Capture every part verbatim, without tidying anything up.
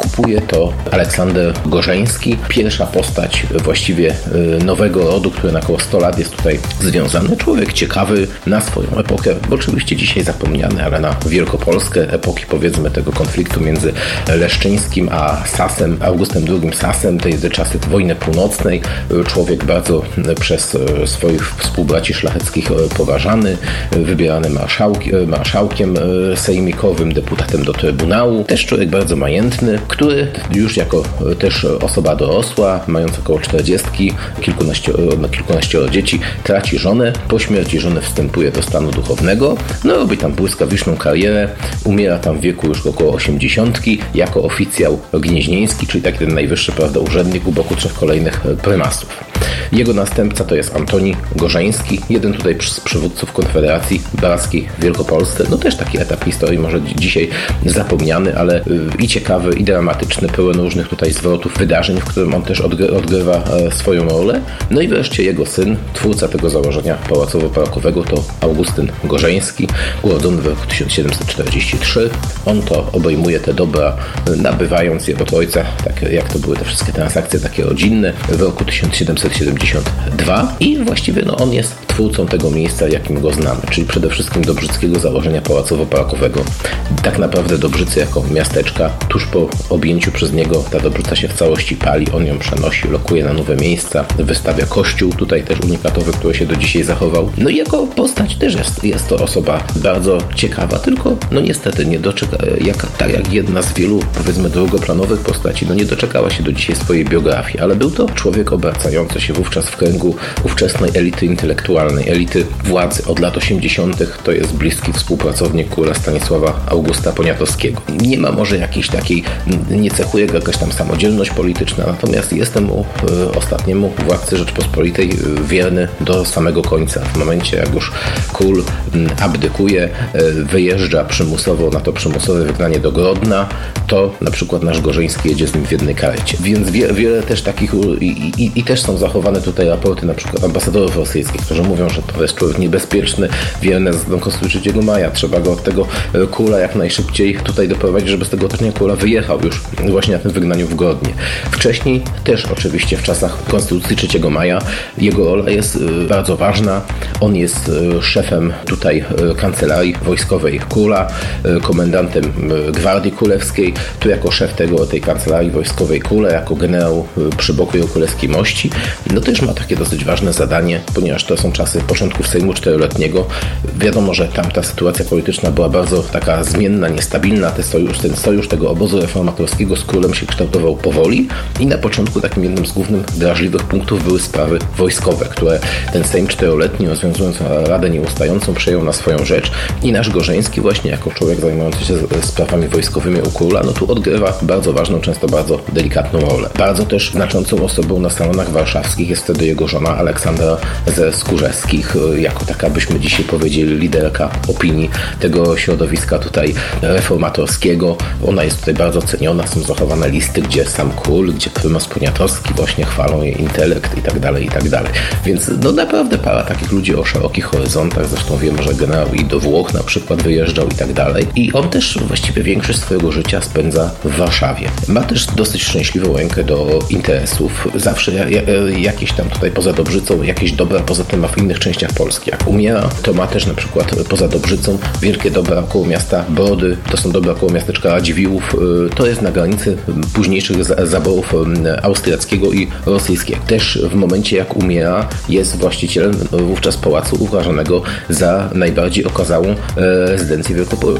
kupuje to Aleksander Gorzeński, pierwsza postać właściwie nowego rodu, który na około sto lat jest tutaj związany. Człowiek ciekawy na swoją epokę, bo oczywiście dzisiaj zapomniany, ale na Wielkopolskę, epoki powiedzmy tego konfliktu między Leszczyńskim a Sasem, Augustem drugim Sasem, tej czasy wojny północnej. Człowiek bardzo przez swoich współbraci szlacheckich poważany, wybierany marszałki, marszałkiem sejmikowym, deputatem do Trybunału. Też człowiek bardzo majętny, który już jako też osoba dorosła, mając około czterdziestki, kilkunaście, kilkunaścioro dzieci, traci żonę. Po śmierci żony wstępuje do stanu duchownego. No robi tam błyskawiczną karierę. Umiera tam w wieku już około osiemdziesiątki jako oficjał gnieźnieński, czyli taki ten najwyższy, prawda, urzędnik u boku trzech kolejnych prymasów. Jego następca to jest Antoni Gorzeński, jeden tutaj z przywódców Konfederacji Barskiej w Wielkopolsce. No też taki etap historii, może dzisiaj zapomniany, ale i ciekawy, i dramatyczny, pełen różnych tutaj zwrotów, wydarzeń, w którym on też odgrywa swoją rolę. No i wreszcie jego syn, twórca tego założenia pałacowo-parkowego, to Augustyn Gorzeński, urodzony w roku tysiąc siedemset czterdziestym trzecim. On to obejmuje te dobra, nabywając je od ojca, tak jak to były te wszystkie transakcje takie rodzinne, w roku tysiąc siedemset siedemdziesiątym drugim i właściwie no, on jest twórcą tego miejsca, jakim go znamy, czyli przede wszystkim dobrzyckiego założenia pałacowo-parkowego. Tak naprawdę Dobrzyce jako miasteczka, tuż po objęciu przez niego ta Dobrzyca się w całości pali, on ją przenosi, lokuje na nowe miejsca, wystawia kościół, tutaj też unikatowy, który się do dzisiaj zachował. No i jako postać też jest, jest to osoba bardzo ciekawa, tylko no niestety nie doczeka, jak, tak jak jedna z wielu, powiedzmy, drugoplanowych postaci, no nie doczekała się do dzisiaj swojej biografii, ale był to człowiek obracający się wówczas w kręgu ówczesnej elity intelektualnej, elity władzy. Od lat osiemdziesiątych to jest bliski współpracownik króla Stanisława Augusta Poniatowskiego. Nie ma może jakiejś takiej, nie cechuje go jakaś tam samodzielność polityczna, natomiast jestem mu y, ostatniemu władcy Rzeczpospolitej y, wierny do samego końca. W momencie, jak już król y, abdykuje, y, wyjeżdża przymusowo na to przymusowe wygnanie do Grodna, to na przykład nasz Gorzeński jedzie z nim w jednej karecie. Więc wie, wiele też takich i, i, i też są zachowane tutaj raporty na przykład ambasadorów rosyjskich, którzy mówią, że to jest człowiek niebezpieczny, wierny zasadom Konstytucji trzeciego maja. Trzeba go od tego króla jak najszybciej tutaj doprowadzić, żeby z tego otoczenia króla wyjechał już właśnie na tym wygnaniu w Grodnie. Wcześniej też oczywiście w czasach Konstytucji trzeciego maja jego rola jest bardzo ważna. On jest szefem tutaj kancelarii wojskowej króla, komendantem Gwardii Królewskiej. Tu jako szef tego, tej kancelarii wojskowej króla, jako generał przy boku jego królewskiej mości, no też ma takie dosyć ważne zadanie, ponieważ to są czasy początków Sejmu Czteroletniego. Wiadomo, że tamta sytuacja polityczna była bardzo taka zmienna, niestabilna. Ten sojusz, ten sojusz tego obozu reformatorskiego z królem się kształtował powoli i na początku takim jednym z głównych drażliwych punktów były sprawy wojskowe, które ten Sejm Czteroletni, rozwiązując Radę Nieustającą, przejął na swoją rzecz i nasz Gorzeński właśnie jako człowiek zajmujący się sprawami wojskowymi u króla, no tu odgrywa bardzo ważną, często bardzo delikatną rolę. Bardzo też znaczącą osobą na salonach warszawskich jest wtedy jego żona Aleksandra ze Skórzewskich, jako taka, byśmy dzisiaj powiedzieli, liderka opinii tego środowiska tutaj reformatorskiego. Ona jest tutaj bardzo ceniona, są zachowane listy, gdzie sam król, gdzie prymas Poniatowski właśnie chwalą jej intelekt i tak dalej, i tak dalej. Więc no naprawdę para takich ludzi o szerokich horyzontach, zresztą wiemy, że generał i do Włoch na przykład wyjeżdżał i tak dalej. I on też właściwie większość swojego życia spędza w Warszawie. Ma też dosyć szczęśliwą rękę do interesów. Zawsze ja, ja, jakieś tam tutaj poza Dobrzycą, jakieś dobra poza tym ma w innych częściach Polski. Jak umiera, to ma też na przykład poza Dobrzycą wielkie dobra koło miasta Brody, to są dobra koło miasteczka Radziwiłłów, to jest na granicy późniejszych zaborów austriackiego i rosyjskiego. Też w momencie jak umiera, jest właścicielem wówczas pałacu uważanego za najbardziej okazałą rezydencję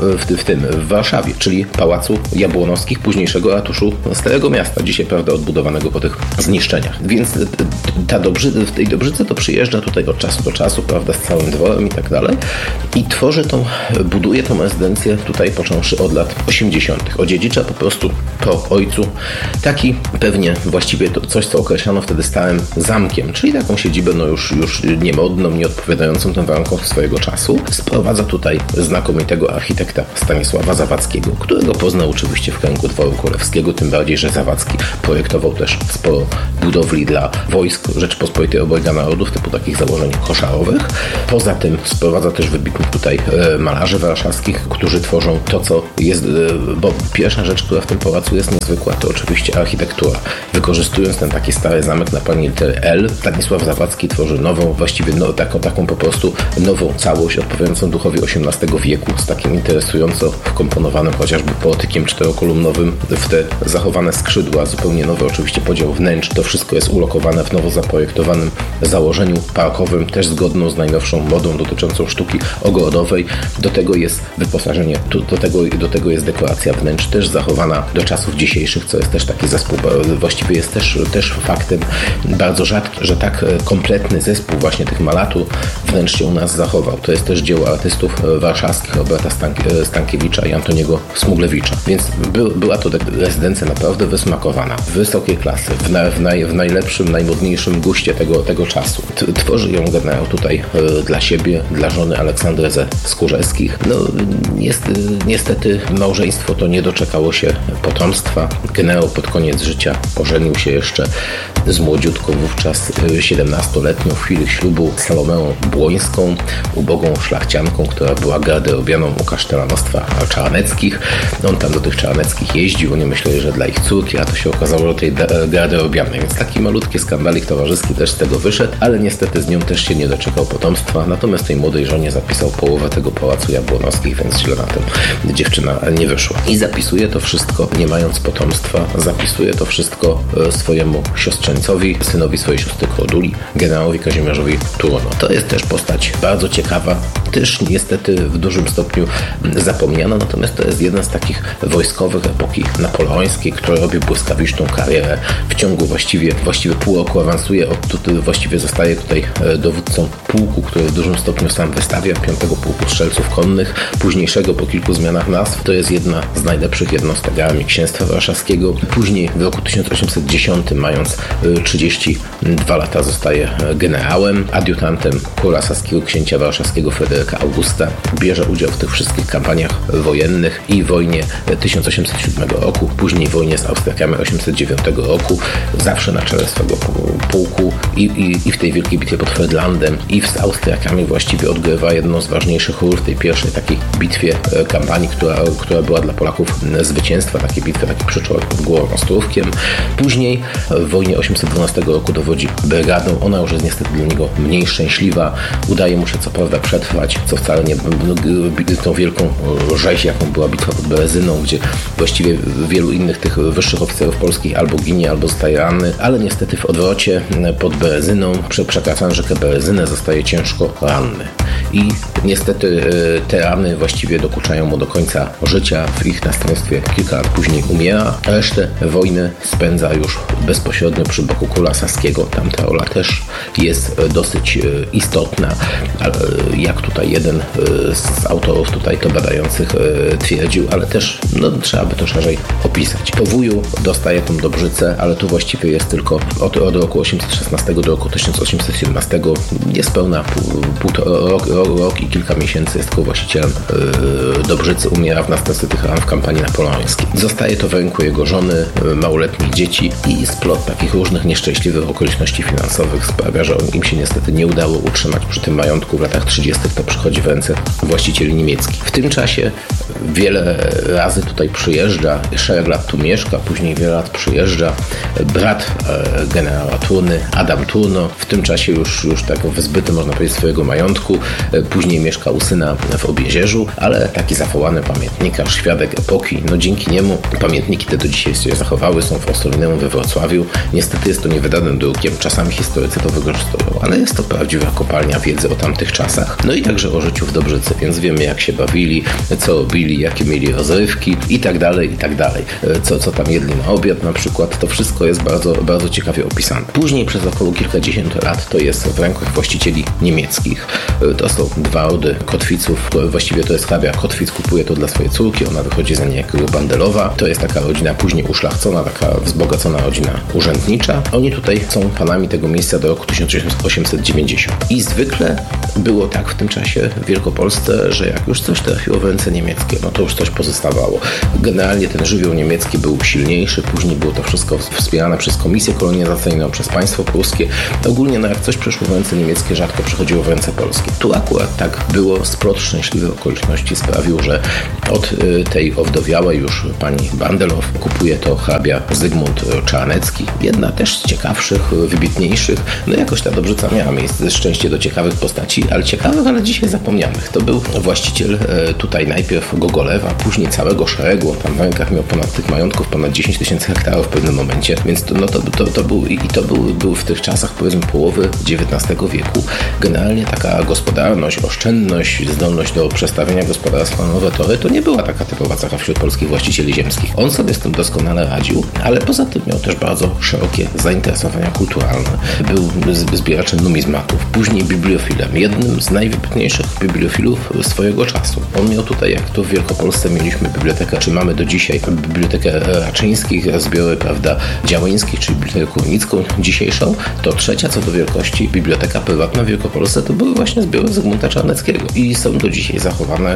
w tym w Warszawie, czyli Pałacu Jabłonowskich, późniejszego ratuszu Starego Miasta, dzisiaj prawda odbudowanego po tych zniszczeniach. Więc ta Dobrzy, w tej Dobrzyce to przyjeżdża tutaj od czasu do czasu, prawda, z całym dworem i tak dalej i tworzy tą, buduje tą rezydencję tutaj począwszy od lat osiemdziesiątych. Odziedzicza po prostu po ojcu taki pewnie właściwie to coś, co określano wtedy starym zamkiem, czyli taką siedzibę no już, już niemodną, nie odpowiadającą tym warunkom swojego czasu. Sprowadza tutaj znakomitego architekta Stanisława Zawadzkiego, którego poznał oczywiście w kręgu dworu królewskiego, tym bardziej, że Zawadzki projektował też sporo budowli dla wojsk Rzeczypospolitej Obojga Narodów, typu takich założeń koszarowych. Poza tym sprowadza też wybitnych tutaj malarzy warszawskich, którzy tworzą to, co jest, bo pierwsza rzecz, która w tym pałacu jest niezwykła, to oczywiście architektura. Wykorzystując ten taki stary zamek na planie litery L, Stanisław Zawadzki tworzy nową, właściwie no, taką, taką po prostu nową całość odpowiadającą duchowi osiemnastego wieku, z takim interesująco wkomponowanym chociażby portykiem czterokolumnowym w te zachowane skrzydła, zupełnie nowy oczywiście podział wnętrz. To wszystko jest ulokowane w nowo zaprojektowanym założeniu parkowym, też zgodną z najnowszą modą dotyczącą sztuki ogrodowej. Do tego jest wyposażenie, do tego, do tego jest dekoracja wnętrz, też zachowana do czasów dzisiejszych, co jest też taki zespół, właściwie jest też, też faktem bardzo rzadkim, że tak kompletny zespół właśnie tych malatu wnętrz się u nas zachował. To jest też dzieło artystów warszawskich Roberta Stank- Stankiewicza i Antoniego Smuglewicza. Więc by, była to rezydencja naprawdę wysmakowana, wysokiej klasy, w, na, w, naj, w najlepszym, najmodniejszym guście tego, tego czasu. T- tworzy ją generał tutaj y, dla siebie, dla żony Aleksandry ze Skórzewskich. No jest, y, niestety małżeństwo to nie doczekało się potomstwa. Generał pod koniec życia ożenił się jeszcze z młodziutką, wówczas siedemnastoletnią w chwili ślubu Salomeą Błońską, ubogą szlachcianką, która była garderobianą u kasztelanostwa Czarneckich. On tam do tych Czarneckich jeździł, oni myśleli, że dla ich córki, a to się okazało, że tej garderobianej. Więc taki malutki skandalik towarzyski też z tego wyszedł, ale niestety z nią też się nie doczekał potomstwa. Natomiast tej młodej żonie zapisał połowę tego pałacu Jabłonowskich, więc źle na tym dziewczyna nie wyszła. I zapisuje to wszystko, nie mając potomstwa, zapisuje to wszystko swojemu siostrzeńcowi, synowi swojej siostry Korduli, generałowi Kazimierzowi Turono. To jest też postać bardzo ciekawa, też niestety w dużym stopniu zapomniana, natomiast to jest jeden z takich wojskowych epoki napoleońskiej, który robi błyskawiczną karierę. W ciągu właściwie, właściwie pół roku awansuje, tutaj, właściwie zostaje tutaj dowódcą pułku, który w dużym stopniu sam wystawia, piątego Pułku Strzelców Konnych, późniejszego po kilku zmianach nazw. To jest jedna z najlepszych jednostek Armii Księstwa Warszawskiego. Później w roku tysiąc osiemset dziesiątym, mając trzydzieści dwa lata, zostaje generałem, adiutantem króla saskiego księcia warszawskiego Fryderyka Augusta. Bierze udział w tych wszystkich kampaniach wojennych i wojnie tysiąc osiemset siódmego roku, później wojnie z Austriakami osiemset dziewiątego roku, zawsze na czele swego pułku i, i, i w tej wielkiej bitwie pod Friedlandem i z Austriakami właściwie odgrywa jedną z ważniejszych ról w tej pierwszej takiej bitwie kampanii, która, która była dla Polaków zwycięstwa, takiej bitwy, taki przyczółek pod Głową Ostrówkiem. Później w wojnie osiemset dwunastego roku dowodzi brygadą, ona już jest niestety dla niego mniej szczęśliwa, udaje mu się co prawda przetrwać, co wcale nie tą wielką rzeź, jaką była bitwa pod Berezyną, gdzie właściwie wielu innych tych wyższych oficerów polskich albo ginie, albo zostaje ranny, ale niestety w odwrocie pod Berezyną, przekraczając rzekę Berezynę, zostaje ciężko ranny. I niestety te rany właściwie dokuczają mu do końca życia. W ich następstwie kilka lat później umiera. Resztę wojny spędza już bezpośrednio przy boku króla saskiego. Tamta rola też jest dosyć istotna. Jak tutaj jeden z autorów tutaj to badających twierdził, ale też no, trzeba by to szerzej opisać. Po wuju dostaje tą Dobrzycę, ale tu właściwie jest tylko od, od roku osiemset szesnastego do roku tysiąc osiemset siedemnastego, niespełna pół, półtora rok, rok, rok i kilka miesięcy jest tylko właścicielem yy, Dobrzycy, umiera w następstwie tych ran w kampanii napoleońskiej. Zostaje to w ręku jego żony, yy, małoletnich dzieci i splot takich różnych nieszczęśliwych okoliczności finansowych sprawia, że im się niestety nie udało utrzymać przy tym majątku. W latach trzydziestych to przychodzi w ręce właścicieli niemieckich. W tym czasie wiele razy tutaj przyjeżdża, szereg lat tu mieszka, później wiele lat przyjeżdża brat e, generała Turny, Adam Turno, w tym czasie już, już tak wyzbyty, można powiedzieć, swojego majątku. E, później mieszka u syna w Obiezierzu, ale taki zachołany pamiętnikarz, świadek epoki, no dzięki niemu pamiętniki te do dzisiaj się zachowały, są w Ossolineum we Wrocławiu. Niestety jest to niewydanym drukiem, czasami historycy to wykorzystują, ale jest to prawdziwa kopalnia wiedzy o tamtych czasach, no i także o życiu w Dobrzycy, więc wiemy, jak się bawili, co robili, jakie mieli rozrywki i tak dalej, i tak dalej. Co, co tam jedli na obiad na przykład, to wszystko jest bardzo, bardzo ciekawie opisane. Później przez około kilkadziesiąt lat to jest w rękach właścicieli niemieckich. To są dwa rody Kotwiców, właściwie to jest hrabia Kotwic, kupuje to dla swojej córki, ona wychodzi za niej jako Bandelowa. To jest taka rodzina później uszlachcona, taka wzbogacona rodzina urzędnicza. Oni tutaj są panami tego miejsca do roku tysiąc osiemset dziewięćdziesiątego. I zwykle było tak w tym czasie w Wielkopolsce, że jak już coś trafiło w ręce niemieckie, no to już coś pozostawało. Generalnie ten żywioł niemiecki był silniejszy, później było to wszystko wspierane przez komisję kolonizacyjną, przez państwo państwo pruskie. Ogólnie no jak coś przeszło w ręce niemieckie, rzadko przechodziło w ręce polskie. Tu akurat tak było. Splot szczęśliwych okoliczności sprawił, że od tej owdowiałej już pani Bandelow kupuje to hrabia Zygmunt Czarnecki. Jedna też z ciekawszych, wybitniejszych. No jakoś ta Dobrzyca miała miejsce, szczęście do ciekawych postaci, ale ciekawych, ale dzisiaj zapomnianych. To był właściciel tutaj najpierw Gogolewa, później całego szeregu. Tam w rękach miał ponad tych majątków, ponad dziesięć tysięcy hektarów w pewnym momencie, więc to, no to, to, to był i to był, był w tych czasach, powiedzmy połowy dziewiętnastego wieku, generalnie taka gospodarność, oszczędność, zdolność do przestawienia gospodarstwa na nowe tory, to nie była taka typowa cecha wśród polskich właścicieli ziemskich. On sobie z tym doskonale radził, ale poza tym miał też bardzo szerokie zainteresowania kulturalne. Był zbieraczem numizmatów, później bibliofilem, jednym z najwybitniejszych bibliofilów swojego czasu. On miał tutaj, jak to w Wielkopolsce mieliśmy bibliotekę, czy mamy do dzisiaj bibliotekę Raczyńskich, zbiory, prawda, Działyńskich, czyli bibliotekę Kurnicką dzisiejszą, to trzecia co do wielkości biblioteka prywatna w Wielkopolsce to były właśnie zbiory Zygmunta Czarneckiego i są do dzisiaj zachowane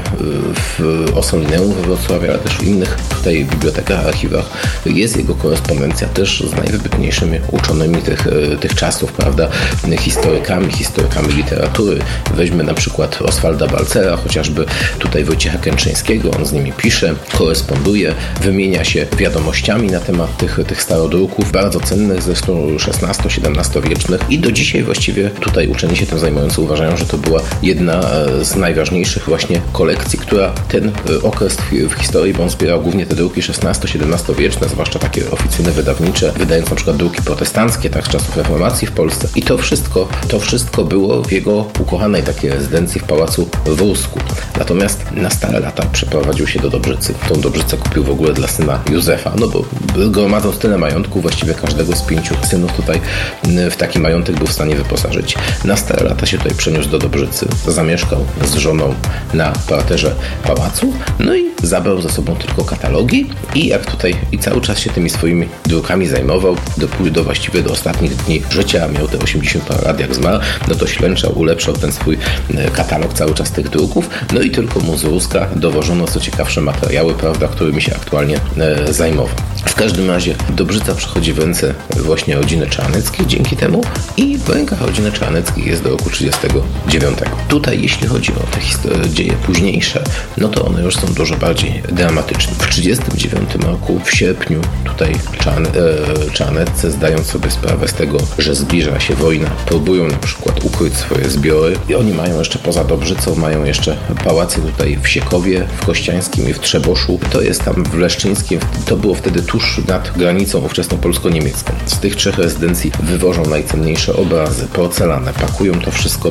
w Ossolineum we Wrocławiu, ale też w innych tutaj bibliotekach, archiwach. Jest jego korespondencja też z najwybitniejszymi uczonymi tych, tych czasów, prawda, historykami, historykami literatury. Weźmy na przykład Oswalda Balcera, chociażby tutaj Wojciecha Kętrzyńskiego, on z nimi pisze, koresponduje, wymienia się wiadomościami na temat tych, tych starodruków, bardzo cennych, zresztą szesnasto-siedemnastowiecznych i do dzisiaj właściwie tutaj uczeni się tym zajmujący uważają, że to była jedna z najważniejszych właśnie kolekcji, która ten okres w historii, bo on zbierał głównie te druki szesnasto-siedemnastowieczne, zwłaszcza takie oficyjne, wydawnicze, wydając na przykład druki protestanckie, tak z czasów reformacji w Polsce. I to wszystko, to wszystko było w jego ukochanej takiej rezydencji w Pałacu w Rusku. Natomiast na stare lata przeprowadził się do Dobrzycy. Tą Dobrzycę kupił w ogóle dla syna Józefa, no bo gromadząc tyle majątku, właściwie każdego z pięciu synów tutaj w taki majątek był w stanie wyposażyć. Na stare lata się tutaj przeniósł do Dobrzycy, zamieszkał z żoną na parterze pałacu, no i zabrał ze sobą tylko katalogi i jak tutaj i cały czas się tymi swoimi drukami zajmował, do, do właściwie do ostatnich dni życia, miał te osiemdziesiąt parę lat jak zmarł, no to ślęczał, ulepszał ten swój katalog cały czas tych druków, no i tylko mu z Ruska dowożono co ciekawsze materiały, prawda, którymi się aktualnie e, zajmował. W każdym razie Dobrzyca przechodzi w ręce właśnie rodziny Czarneckich dzięki temu i w rękach rodziny Czarneckich jest do roku trzydziestego dziewiątego. Tutaj jeśli chodzi o te historie, dzieje późniejsze, no to one już są dużo bardziej dramatyczne. W trzydziestym dziewiątym roku, w sierpniu, tutaj Czarne, e, Czarneccy, zdając sobie sprawę z tego, że zbliża się wojna, próbują na przykład ukryć swoje zbiory i oni mają jeszcze poza Dobrzycą, mają jeszcze pałace tutaj w Siekowie, w Kościańskim i w Trzeboszu. To jest tam w Leszczyńskim, to było wtedy tuż nad granicą ówczesną polsko-niemiecką. Z tych trzech rezydencji wywożą najcenniejsze obrazy, porcelanę, pakują to wszystko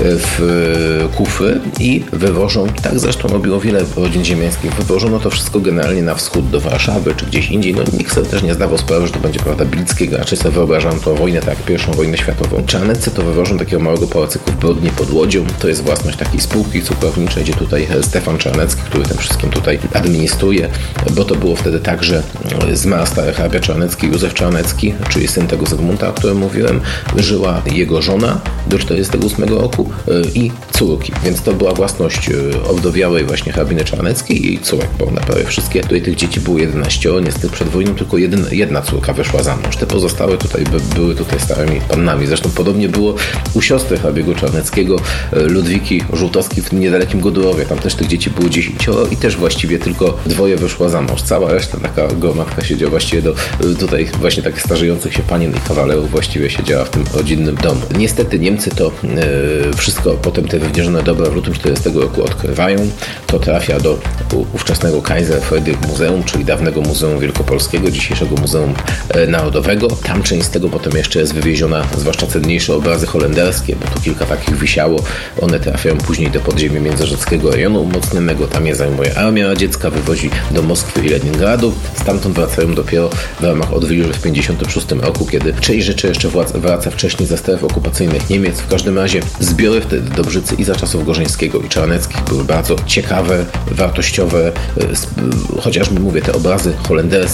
w kufry i wywożą, tak zresztą robiło wiele rodzin ziemiańskich, wywożono to wszystko generalnie na wschód, do Warszawy czy gdzieś indziej. No nikt sobie też nie zdawał sprawy, że to będzie, prawda, Bilickiego, raczej sobie wyobrażam tą wojnę, tak jak pierwszą wojnę światową. Czarneccy to wywożą takiego małego pałacyku w Brodnie pod Łodzią. To jest własność takiej spółki cukrowniczej, gdzie tutaj Stefan Czarnecki, który tym wszystkim tutaj administruje, bo to było wtedy tak, że zmarł stary hrabia Czarnecki, Józef Czarnecki, czyli syn tego Zygmunta, o którym mówiłem, żyła jego żona do czterdziestego ósmego roku i córki, więc to była własność owdowiałej właśnie hrabiny Czarneckiej i jej córek, bo na prawie wszystkie, tutaj tych dzieci było jedenaście, niestety przed wojną tylko jeden, jedna córka wyszła za mąż, te pozostałe tutaj by, były tutaj starymi pannami, zresztą podobnie było u siostry hrabiego Czarneckiego, Ludwiki Żółtowskiej w niedalekim Godurowie, tam też tych dzieci było dziesięcioro i też właściwie tylko dwoje wyszło za mąż, cała reszta taka gromadka siedziała właściwie do tutaj właśnie takich starzejących się panien i kawalerów właściwie siedziała w tym rodzinnym domu. Niestety Niemcy to e, wszystko potem te wywnieżone dobra w lutym czterdziestego roku odkrywają. To trafia do ówczesnego Kaiser Friedrich Muzeum, czyli dawnego Muzeum Wielkopolskiego, dzisiejszego Muzeum Narodowego. Tam część z tego potem jeszcze jest wywieziona, zwłaszcza cenniejsze obrazy holenderskie, bo tu kilka takich wisiało. One trafiają później do podziemia międzyrzeckiego rejonu umocnionego. Tam je zajmuje Armia Radziecka, wywozi do Moskwy i Leningradu. Stamtąd wracają dopiero w ramach odwilży w tysiąc dziewięćset pięćdziesiątym szóstym roku, kiedy część rzeczy jeszcze wraca wcześniej za stref okupacyjnych Niemiec. W każdym razie zbiory wtedy Dobrzycy i za czasów Gorzyńskiego i Czarneckich były bardzo ciekawe, wartościowe, chociażby mówię te obrazy holenderskie,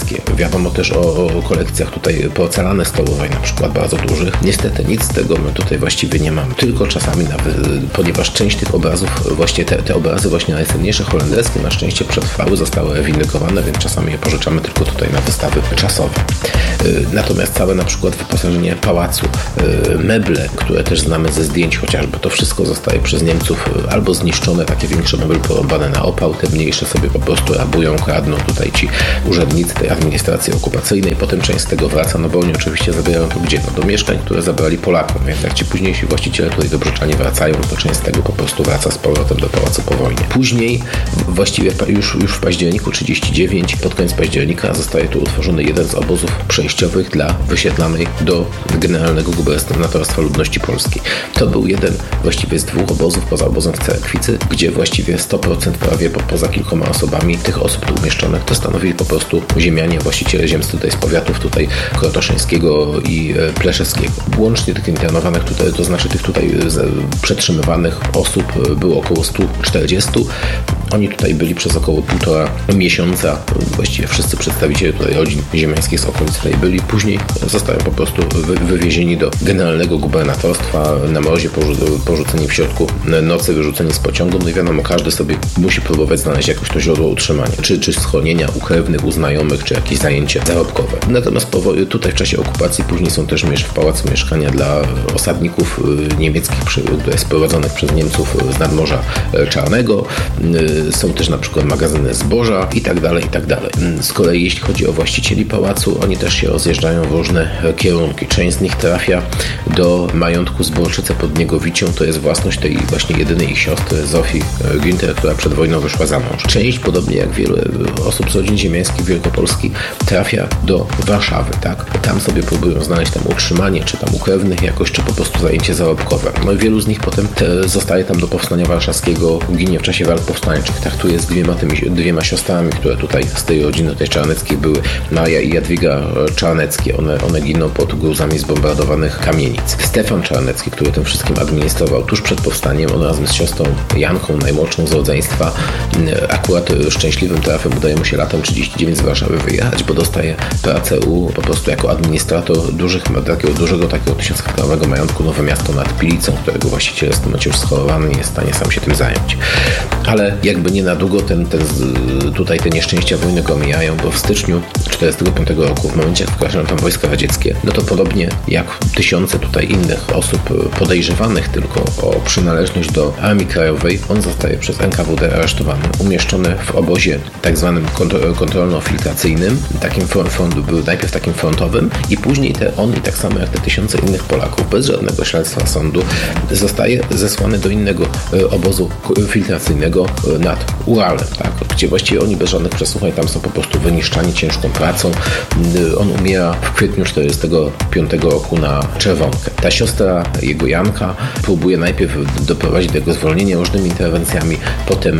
Wiadomo też o, o kolekcjach tutaj porcelany stołowej, na przykład bardzo dużych. Niestety nic z tego my tutaj właściwie nie mamy. Tylko czasami nawet, ponieważ część tych obrazów, właśnie te, te obrazy właśnie najcenniejsze holenderskie na szczęście przetrwały, zostały ewindykowane, więc czasami je pożyczamy tylko tutaj na wystawy czasowe. Natomiast całe na przykład wyposażenie pałacu, meble, które też znamy ze zdjęć chociażby, to wszystko zostaje przez Niemców albo zniszczone, takie większe meble porąbane na opał, te mniejsze sobie po prostu rabują, kradną tutaj ci urzędnicy tej administracji okupacyjnej, potem część z tego wraca, no bo oni oczywiście zabierają to gdzie? No do mieszkań, które zabrali Polakom, więc jak ci późniejsi właściciele tutaj dobrzeczanie wracają, to część z tego po prostu wraca z powrotem do pałacu po wojnie. Później, właściwie już, już w październiku trzydziestym dziewiątym, pod koniec października zostaje tu utworzony jeden z obozów przejściowych dla wysiedlanej do Generalnego Gubernatorstwa Ludności Polskiej. To był jeden właściwie z dwóch obozów poza obozem w Cerekwicy, gdzie właściwie sto procent prawie po, poza kilkoma osobami tych osób tu umieszczonych to stanowili po prostu ziemianie, właściciele ziemscy tutaj z powiatów tutaj krotoszyńskiego i pleszewskiego. Łącznie tych internowanych tutaj, to znaczy tych tutaj przetrzymywanych osób było około stu czterdziestu. Oni tutaj byli przez około półtora miesiąca. Właściwie wszyscy przedstawiciele tutaj rodzin ziemiańskich z okolic tutaj byli. Później zostają po prostu wy, wywiezieni do Generalnego Gubernatorstwa na mrozie, porzu- porzuceni w środku nocy, wyrzuceni z pociągu. No i wiadomo, każdy sobie musi próbować znaleźć jakoś to źródło utrzymania. Czy, czy schronienia u krewnych, u znajomych, czy jakieś zajęcie zarobkowe. Natomiast po, tutaj w czasie okupacji później są też w pałacu mieszkania dla osadników niemieckich, które sprowadzonych przez Niemców z nadmorza Czarnego. Są też na przykład magazyny zboża i tak dalej, i tak dalej. Z kolei jeśli chodzi o właścicieli pałacu, oni też się rozjeżdżają w różne kierunki. Część z nich trafia do majątku Zborczyce pod Niegowicią, to jest własność tej właśnie jedynej ich siostry Zofii Günther, która przed wojną wyszła za mąż. Część, podobnie jak wiele osób z rodzin ziemiańskich Wielkopolski, trafia do Warszawy, tak? Tam sobie próbują znaleźć tam utrzymanie, czy tam u krewnych jakoś, czy po prostu zajęcie zarobkowe. No i wielu z nich potem te, zostaje tam do Powstania Warszawskiego, ginie w czasie walk powstańczych. Tak, tu jest dwiema, tymi, dwiema siostrami, które tutaj z tej rodziny tej Czarneckiej były, Maria i Jadwiga Czarneckie. One, one giną pod gruzami zbombardowanych kamienic. Stefan Czarnecki, który tym wszystkim administrował tuż przed powstaniem, on razem z siostrą Janką, najmłodszą z rodzeństwa, akurat szczęśliwym trafem udaje mu się latem trzydziestym dziewiątym z Warszawy wyjechać, bo dostaje pracę u po prostu jako administrator dużych, takiego, dużego takiego tysiąckhektowego majątku Nowe Miasto nad Pilicą, którego właściciel jest w tym momencie już schorowany, nie jest w stanie sam się tym zająć. Ale jakby nie na długo ten, ten, tutaj te nieszczęścia wojny go mijają, bo w styczniu tysiąc dziewięćset czterdziestego piątego roku, w momencie, jak wkraczają tam wojska radzieckie, no to podobnie jak tysiące tutaj innych osób podejrzewanych tylko o przynależność do Armii Krajowej, on zostaje przez N K W D aresztowany, umieszczony w obozie tak zwanym kontrolno-filtracyjnym, takim front, front, był najpierw takim frontowym i później te, on i tak samo jak te tysiące innych Polaków, bez żadnego śledztwa sądu, zostaje zesłany do innego obozu filtracyjnego nad Uralem, tak, gdzie właściwie oni bez żadnych przesłuchań tam są po prostu wyniszczani ciężką pracą. On umiera w kwietniu tysiąc dziewięćset czterdziestego piątego roku na czerwonkę. Ta siostra, jego Janka, próbuje najpierw doprowadzić do jego zwolnienia różnymi interwencjami, potem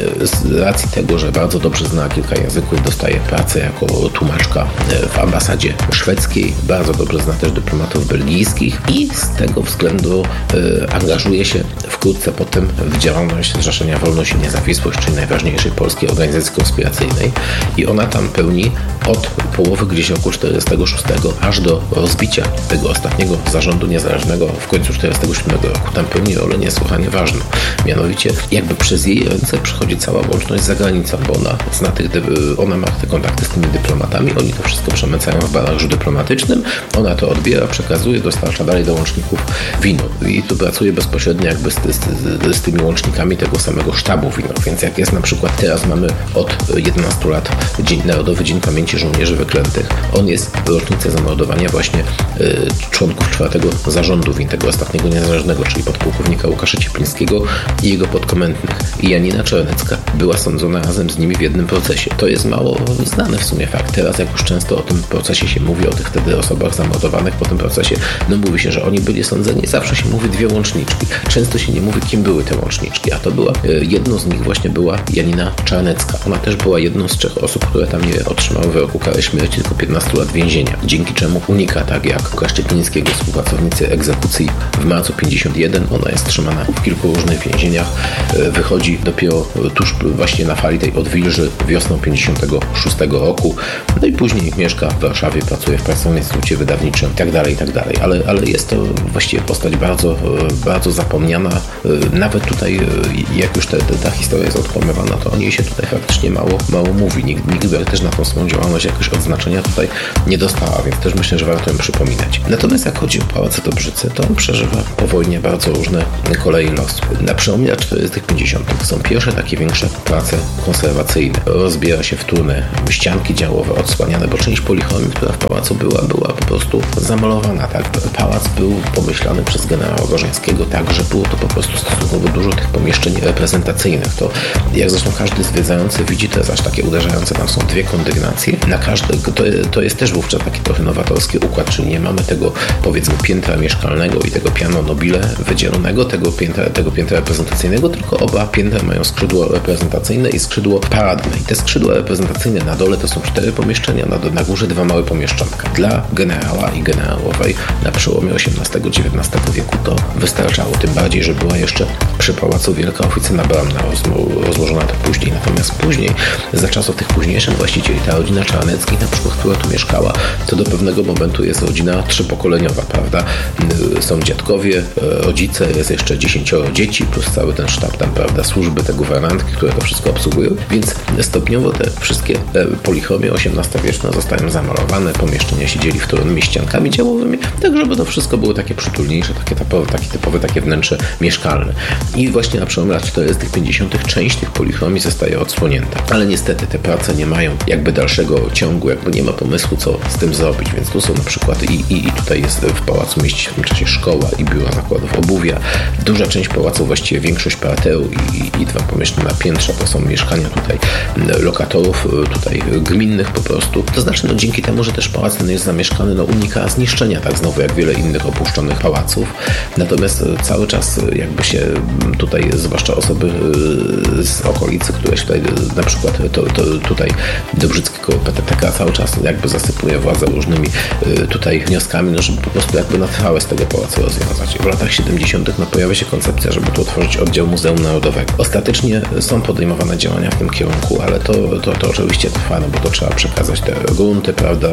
z racji tego, że bardzo dobrze zna kilka języków, dostaje pracę jako tłumaczka w ambasadzie szwedzkiej, bardzo dobrze zna też dyplomatów belgijskich i z tego względu e, angażuje się wkrótce potem w działalność Zrzeszenia Wolność i Niezawisłość, czyli najważniejszej polskiej organizacji konspiracyjnej, i ona tam pełni od połowy gdzieś roku czterdziestego szóstego aż do rozbicia tego ostatniego zarządu niezależnego w końcu tysiąc dziewięćset czterdziestego siódmego roku. Tam pełni rolę niesłychanie ważną. Mianowicie jakby przez jej ręce przychodzi cała łączność z zagranicą, bo ona zna tych, ona ma te kontakty z tymi dyplomatami, oni to wszystko przemycają w barażu dyplomatycznym, ona to odbiera, przekazuje, dostarcza dalej do łączników wino i tu pracuje bezpośrednio jakby z, z, z tymi łącznikami tego samego sztabu wino, więc jak jest na przykład teraz mamy od jedenastu lat Dzień, Narodowy Dzień Pamięci Żołnierzy Wyklętych. On jest w rocznicę zamordowania właśnie y, członków czwartego zarządu win, tego ostatniego niezależnego, czyli podpułkownika Łukasza Cieplińskiego i jego podkomendnych. I Janina Czarnecka była sądzona razem z nimi w jednym procesie. To jest mało znany w sumie fakt. Teraz jak już często o tym procesie się mówi, o tych wtedy osobach zamordowanych po tym procesie, no mówi się, że oni byli sądzeni. Zawsze się mówi dwie łączniczki. Często się nie mówi, kim były te łączniczki, a to była, y, jedną z nich właśnie była Janina Czarnecka. Ona też była jedną z trzech osób, które tam nie otrzymały wyroku kary śmierci, tylko piętnastu lat więzienia. Dzięki czemu unika, tak jak Łukasz Cieplińskiego, współpracownicy rocznicy egzekucji w marcu pięćdziesiąt jeden. Ona jest trzymana w kilku różnych więzieniach. Wychodzi dopiero tuż właśnie na fali tej odwilży wiosną pięćdziesiątego szóstego roku. No i później mieszka w Warszawie, pracuje w Państwowym Instytucie Wydawniczym i tak dalej, i tak dalej. Ale, ale jest to właściwie postać bardzo, bardzo zapomniana. Nawet tutaj, jak już te, te, ta historia jest odkłamywana, to o niej się tutaj faktycznie mało, mało mówi. Nikt, nikt też na tą swoją działalność jakoś odznaczenia tutaj nie dostała, więc też myślę, że warto ją przypominać. Natomiast jak chodzi o Pałac w Dobrzyce, to on przeżywa po wojnie bardzo różne kolei losu. Na przełomie lat czterdziestych, pięćdziesiątych są pierwsze takie większe prace konserwacyjne. Rozbiera się wtórne ścianki działowe odsłaniane, bo część polichomii, która w pałacu była, była po prostu zamalowana. Tak? Pałac był pomyślany przez generała Gorzeńskiego tak, że było to po prostu stosunkowo dużo tych pomieszczeń reprezentacyjnych. To jak zresztą każdy zwiedzający widzi, to jest aż takie uderzające. Tam są dwie kondygnacje. Na każde, to, to jest też wówczas taki trochę nowatorski układ, czyli nie mamy tego, powiedzmy, piętra mieszkalnego i tego piano nobile wydzielonego, tego piętra, tego piętra reprezentacyjnego, tylko oba piętra mają skrzydło reprezentacyjne i skrzydło paradne. I te skrzydła reprezentacyjne na dole to są cztery pomieszczenia, na, na górze dwa małe pomieszczonka. Dla generała i generałowej na przełomie osiemnastego dziewiętnastego wieku to wystarczało. Tym bardziej, że była jeszcze przy pałacu wielka oficyna bramna, rozłożona to później. Natomiast później, za czasów tych późniejszych właścicieli, ta rodzina Czarneckich, na przykład, która tu mieszkała, to do pewnego momentu jest rodzina trzypokoleniowa, prawda? Są dziadkowie, rodzice, jest jeszcze dziesięcioro dzieci, plus cały ten sztab tam, prawda, służby, te guwernantki, które to wszystko obsługują, więc stopniowo te wszystkie polichomie osiemnastowieczne zostają zamalowane, pomieszczenia siedzieli wtórnymi ściankami działowymi, tak żeby to wszystko było takie przytulniejsze, takie typowe, takie, typowe, takie wnętrze mieszkalne. I właśnie na przełomie lat czterdziestych, pięćdziesiątych część tych polichomii zostaje odsłonięta. Ale niestety te prace nie mają jakby dalszego ciągu, jakby nie ma pomysłu, co z tym zrobić, więc tu są na przykład i, i, i tutaj jest w pałacu mieści się w tym czasie szkoła i biura zakładów obuwia. Duża część pałacu, właściwie większość parteru i, i, i dwa pomieszczenia na piętrze to są mieszkania tutaj lokatorów, tutaj gminnych po prostu. To znaczy, no dzięki temu, że też pałac ten jest zamieszkany, no unika zniszczenia, tak znowu jak wiele innych opuszczonych pałaców. Natomiast cały czas jakby się tutaj, zwłaszcza osoby z okolicy, które się tutaj, na przykład to, to tutaj Dobrzyckiego P T T K cały czas jakby zasypuje władzę różnymi tutaj wnioskami, no żeby po prostu jakby na trwałe z tego pałacu rozwiązać. W latach siedemdziesiątych no pojawia się koncepcja, żeby tu otworzyć oddział Muzeum Narodowego. Ostatecznie są podejmowane działania w tym kierunku, ale to, to, to oczywiście trwa, no bo to trzeba przekazać te grunty, prawda,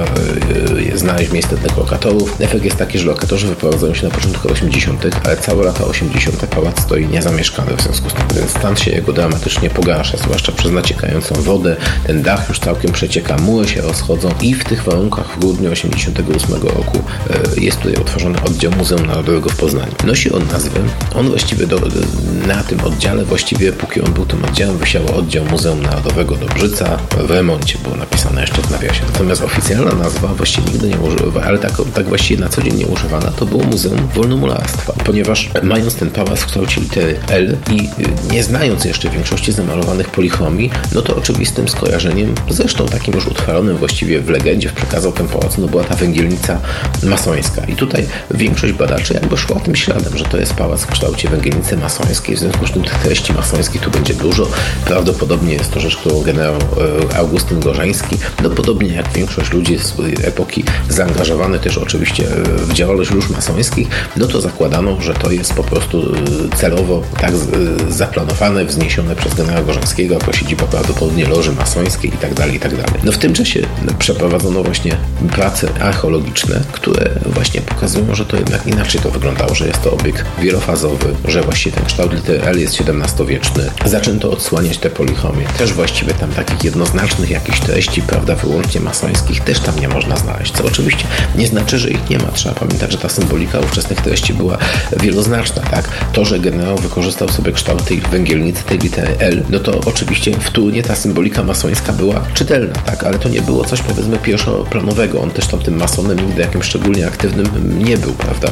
znaleźć miejsce dla lokatorów. Efekt jest taki, że lokatorzy wyprowadzają się na początku osiemdziesiątych, ale całe lata osiemdziesiąte pałac stoi niezamieszkany w związku z tym, więc stan się jego dramatycznie pogarsza, zwłaszcza przez naciekającą wodę. Ten dach już całkiem przecieka, mury się rozchodzą i w tych warunkach w grudniu osiemdziesiątego ósmego roku jest tutaj otworzony oddział Muzeum Narodowego w Poznaniu. Nosi on nazwę, on właściwie do, na tym oddziale, właściwie póki on był tym oddziałem, wisiało oddział Muzeum Narodowego Dobrzyca w remoncie, było napisane jeszcze w nawiasie. Natomiast oficjalna nazwa właściwie nigdy nie używa, ale tak, tak właściwie na co dzień nie używana, to było Muzeum Wolnomularstwa, ponieważ mając ten pałac w kształcie litery L i nie znając jeszcze większości zamalowanych polichomii, no to oczywistym skojarzeniem, zresztą takim już utrwalonym właściwie w legendzie, w przekazał ten pałac, no była ta węgielnica masońska. I tutaj większość badaczy jakby szła tym śladem, że to jest pałac w kształcie węgielnicy masońskiej, w związku z tym tych treści masońskich tu będzie dużo. Prawdopodobnie jest to rzecz, którą generał Augustyn Gorzeński, no podobnie jak większość ludzi z epoki zaangażowany też oczywiście w działalność lóż masońskich, no to zakładano, że to jest po prostu celowo tak zaplanowane, wzniesione przez generała Gorzeńskiego jako siedziba prawdopodobnie loży masońskiej i tak dalej, i tak dalej. No w tym czasie przeprowadzono właśnie prace archeologiczne, które właśnie pokazują, że to jednak inaczej to wyglądało, że jest to obiekt wielofazowy, że właściwie ten kształt litery L jest siedemnastowieczny. Zaczęto odsłaniać te polichomie. Też właściwie tam takich jednoznacznych jakichś treści, prawda, wyłącznie masońskich też tam nie można znaleźć, co oczywiście nie znaczy, że ich nie ma. Trzeba pamiętać, że ta symbolika ówczesnych treści była wieloznaczna, tak? To, że generał wykorzystał sobie kształt tej węgielnicy, tej litery L, no to oczywiście wtórnie ta symbolika masońska była czytelna, tak? Ale to nie było coś, powiedzmy, pierwszoplanowego. On też tam tym masonem nigdy jakimś szczególnie aktywnym nie był, prawda?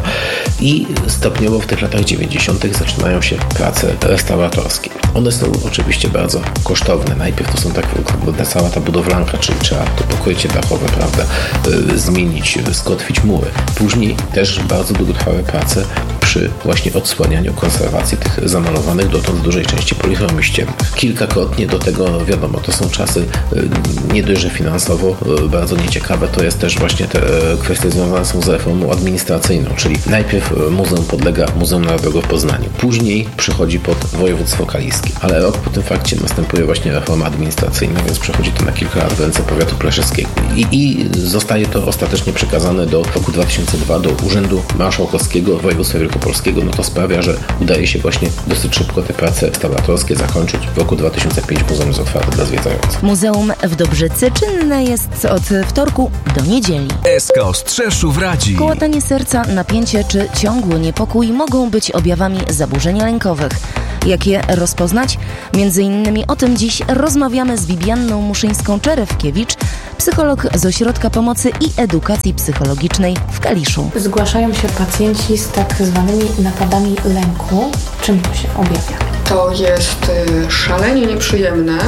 I stopniowo w tych latach dziewięćdziesiątych zaczynają się prace restauratorskie. One są oczywiście bardzo kosztowne. Najpierw to są tak, cała ta budowlanka, czyli trzeba to pokrycie dachowe, prawda, zmienić, skotwić mury. Później też bardzo długotrwałe prace przy właśnie odsłanianiu konserwacji tych zamalowanych dotąd w dużej części polichromii ściennych. Kilkakrotnie do tego, wiadomo, to są czasy nie dość, że finansowo bardzo nieciekawe, to jest też właśnie te kwestie związane są z reformą administracyjną, czyli najpierw muzeum podlega Muzeum Narodowego w Poznaniu, później przychodzi pod województwo kaliskie, ale rok po tym fakcie następuje właśnie reforma administracyjna, więc przechodzi to na kilka lat w ręce powiatu pleszyskiego. I, i zostaje to ostatecznie przekazane do roku dwa tysiące drugiego do Urzędu Marszałkowskiego Województwa Wielkopolskiego. No to sprawia, że udaje się właśnie dosyć szybko te prace restauratorskie zakończyć. W roku dwa tysiące piątym muzeum jest otwarte dla zwiedzających. Muzeum w Dobrzycy czynne jest od wtorku do niedzieli. S K Ostrzeszów radzi. Kołatanie serca, napięcie czy ciągły niepokój mogą być objawami zaburzeń lękowych. Jak je rozpoznać? Między innymi o tym dziś rozmawiamy z Wibianną Muszyńską-Czerewkiewicz, psycholog z Ośrodka Pomocy i Edukacji Psychologicznej w Kaliszu. Zgłaszają się pacjenci z tak zwanymi napadami lęku. Czym to się objawia? To jest szalenie nieprzyjemne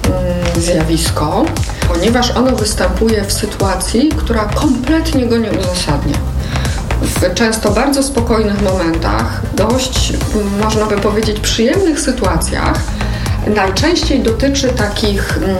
zjawisko, ponieważ ono występuje w sytuacji, która kompletnie go nie uzasadnia. W często bardzo spokojnych momentach, dość, można by powiedzieć, przyjemnych sytuacjach, najczęściej dotyczy takich mm,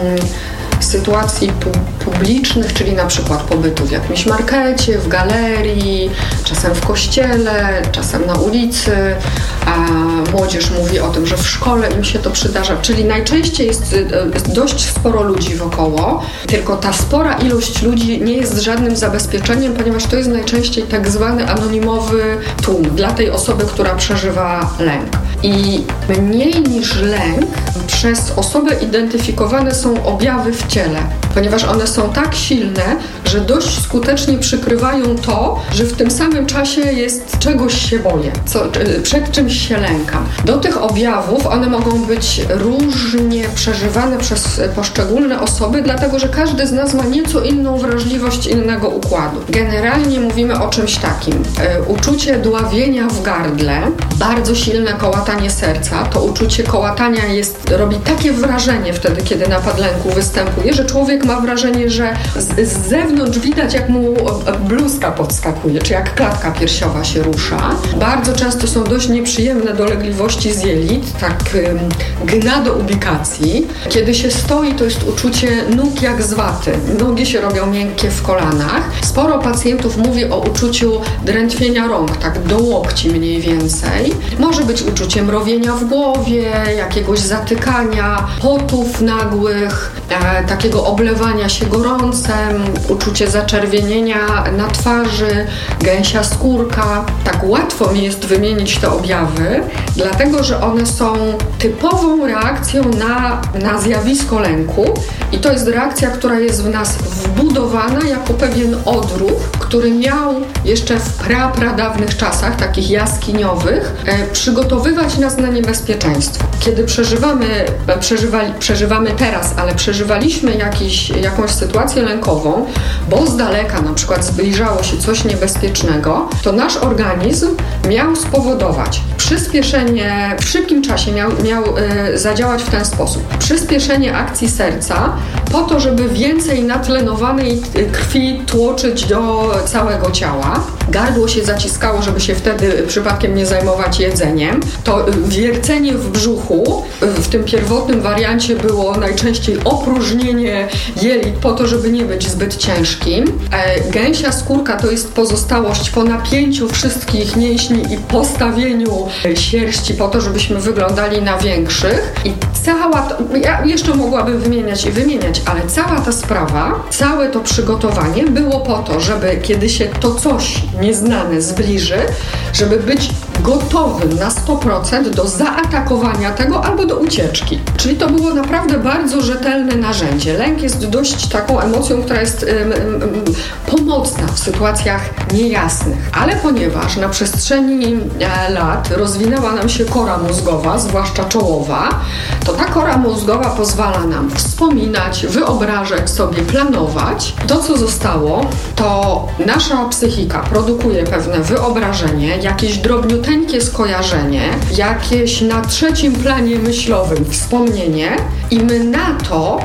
sytuacji pu- publicznych, czyli na przykład pobytu w jakimś markecie, w galerii, czasem w kościele, czasem na ulicy. A młodzież mówi o tym, że w szkole im się to przydarza, czyli najczęściej jest dość sporo ludzi wokoło, tylko ta spora ilość ludzi nie jest żadnym zabezpieczeniem, ponieważ to jest najczęściej tak zwany anonimowy tłum dla tej osoby, która przeżywa lęk. I mniej niż lęk przez osobę identyfikowane są objawy w ciele, ponieważ one są tak silne, że dość skutecznie przykrywają to, że w tym samym czasie jest czegoś się boję, co, przed czymś się lękam. Do tych objawów one mogą być różnie przeżywane przez poszczególne osoby, dlatego że każdy z nas ma nieco inną wrażliwość innego układu. Generalnie mówimy o czymś takim. Uczucie dławienia w gardle, bardzo silne kołatanie serca. To uczucie kołatania jest, robi takie wrażenie wtedy, kiedy napad lęku występuje, że człowiek ma wrażenie, że z, z zewnątrz widać, jak mu bluzka podskakuje, czy jak klatka piersiowa się rusza. Bardzo często są dość nieprzyjemne dolegliwości z jelit, tak ym, gna do ubikacji. Kiedy się stoi, to jest uczucie nóg jak z waty. Nogi się robią miękkie w kolanach. Sporo pacjentów mówi o uczuciu drętwienia rąk, tak do łokci mniej więcej. Może być uczucie mrowienia w głowie, jakiegoś zatykania, potów nagłych, e, takiego oblewania się gorącem, uczucie zaczerwienienia na twarzy, gęsia skórka. Tak łatwo mi jest wymienić te objawy, dlatego że one są typową reakcją na, na zjawisko lęku i to jest reakcja, która jest w nas wbudowana jako pewien odruch, który miał jeszcze w pra, pradawnych czasach, takich jaskiniowych, e, przygotowywać nas na niebezpieczeństwo. Kiedy przeżywamy, przeżywali, przeżywamy teraz, ale przeżywaliśmy jakiś, jakąś sytuację lękową, bo z daleka na przykład zbliżało się coś niebezpiecznego, to nasz organizm miał spowodować przyspieszenie, w szybkim czasie miał, miał y, zadziałać w ten sposób. Przyspieszenie akcji serca po to, żeby więcej natlenowanej krwi tłoczyć do całego ciała. Gardło się zaciskało, żeby się wtedy przypadkiem nie zajmować jedzeniem. To wiercenie w brzuchu w tym pierwotnym wariancie było najczęściej opróżnienie jelit po to, żeby nie być zbyt ciężkim. E, gęsia skórka to jest pozostałość po napięciu wszystkich mięśni i postawieniu sierści po to, żebyśmy wyglądali na większych. I cała, to, ja jeszcze mogłabym wymieniać i wymieniać, ale cała ta sprawa, całe to przygotowanie było po to, żeby kiedy się to coś nieznane zbliży, żeby być gotowym na sto procent do zaatakowania tego albo do ucieczki. Czyli to było naprawdę bardzo rzetelne narzędzie. Lęk jest dość taką emocją, która jest ym, ym, pomocna w sytuacjach niejasnych. Ale ponieważ na przestrzeni e, lat rozwinęła nam się kora mózgowa, zwłaszcza czołowa, to ta kora mózgowa pozwala nam wspominać, wyobrażać sobie, planować. To, co zostało, to nasza psychika produkuje pewne wyobrażenie, jakieś drobniuteńkie skojarzenie, jakieś na trzecim planie myślowym wspomnienie i my na to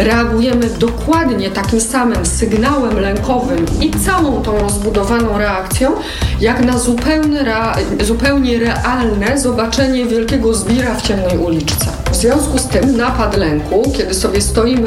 reagujemy dokładnie takim samym sygnałem lękowym i całą tą rozbudowaną reakcją, jak na zupełnie, rea- zupełnie realne zobaczenie wielkiego zbira w ciemnej uliczce. W związku z tym napad lęku, kiedy sobie stoimy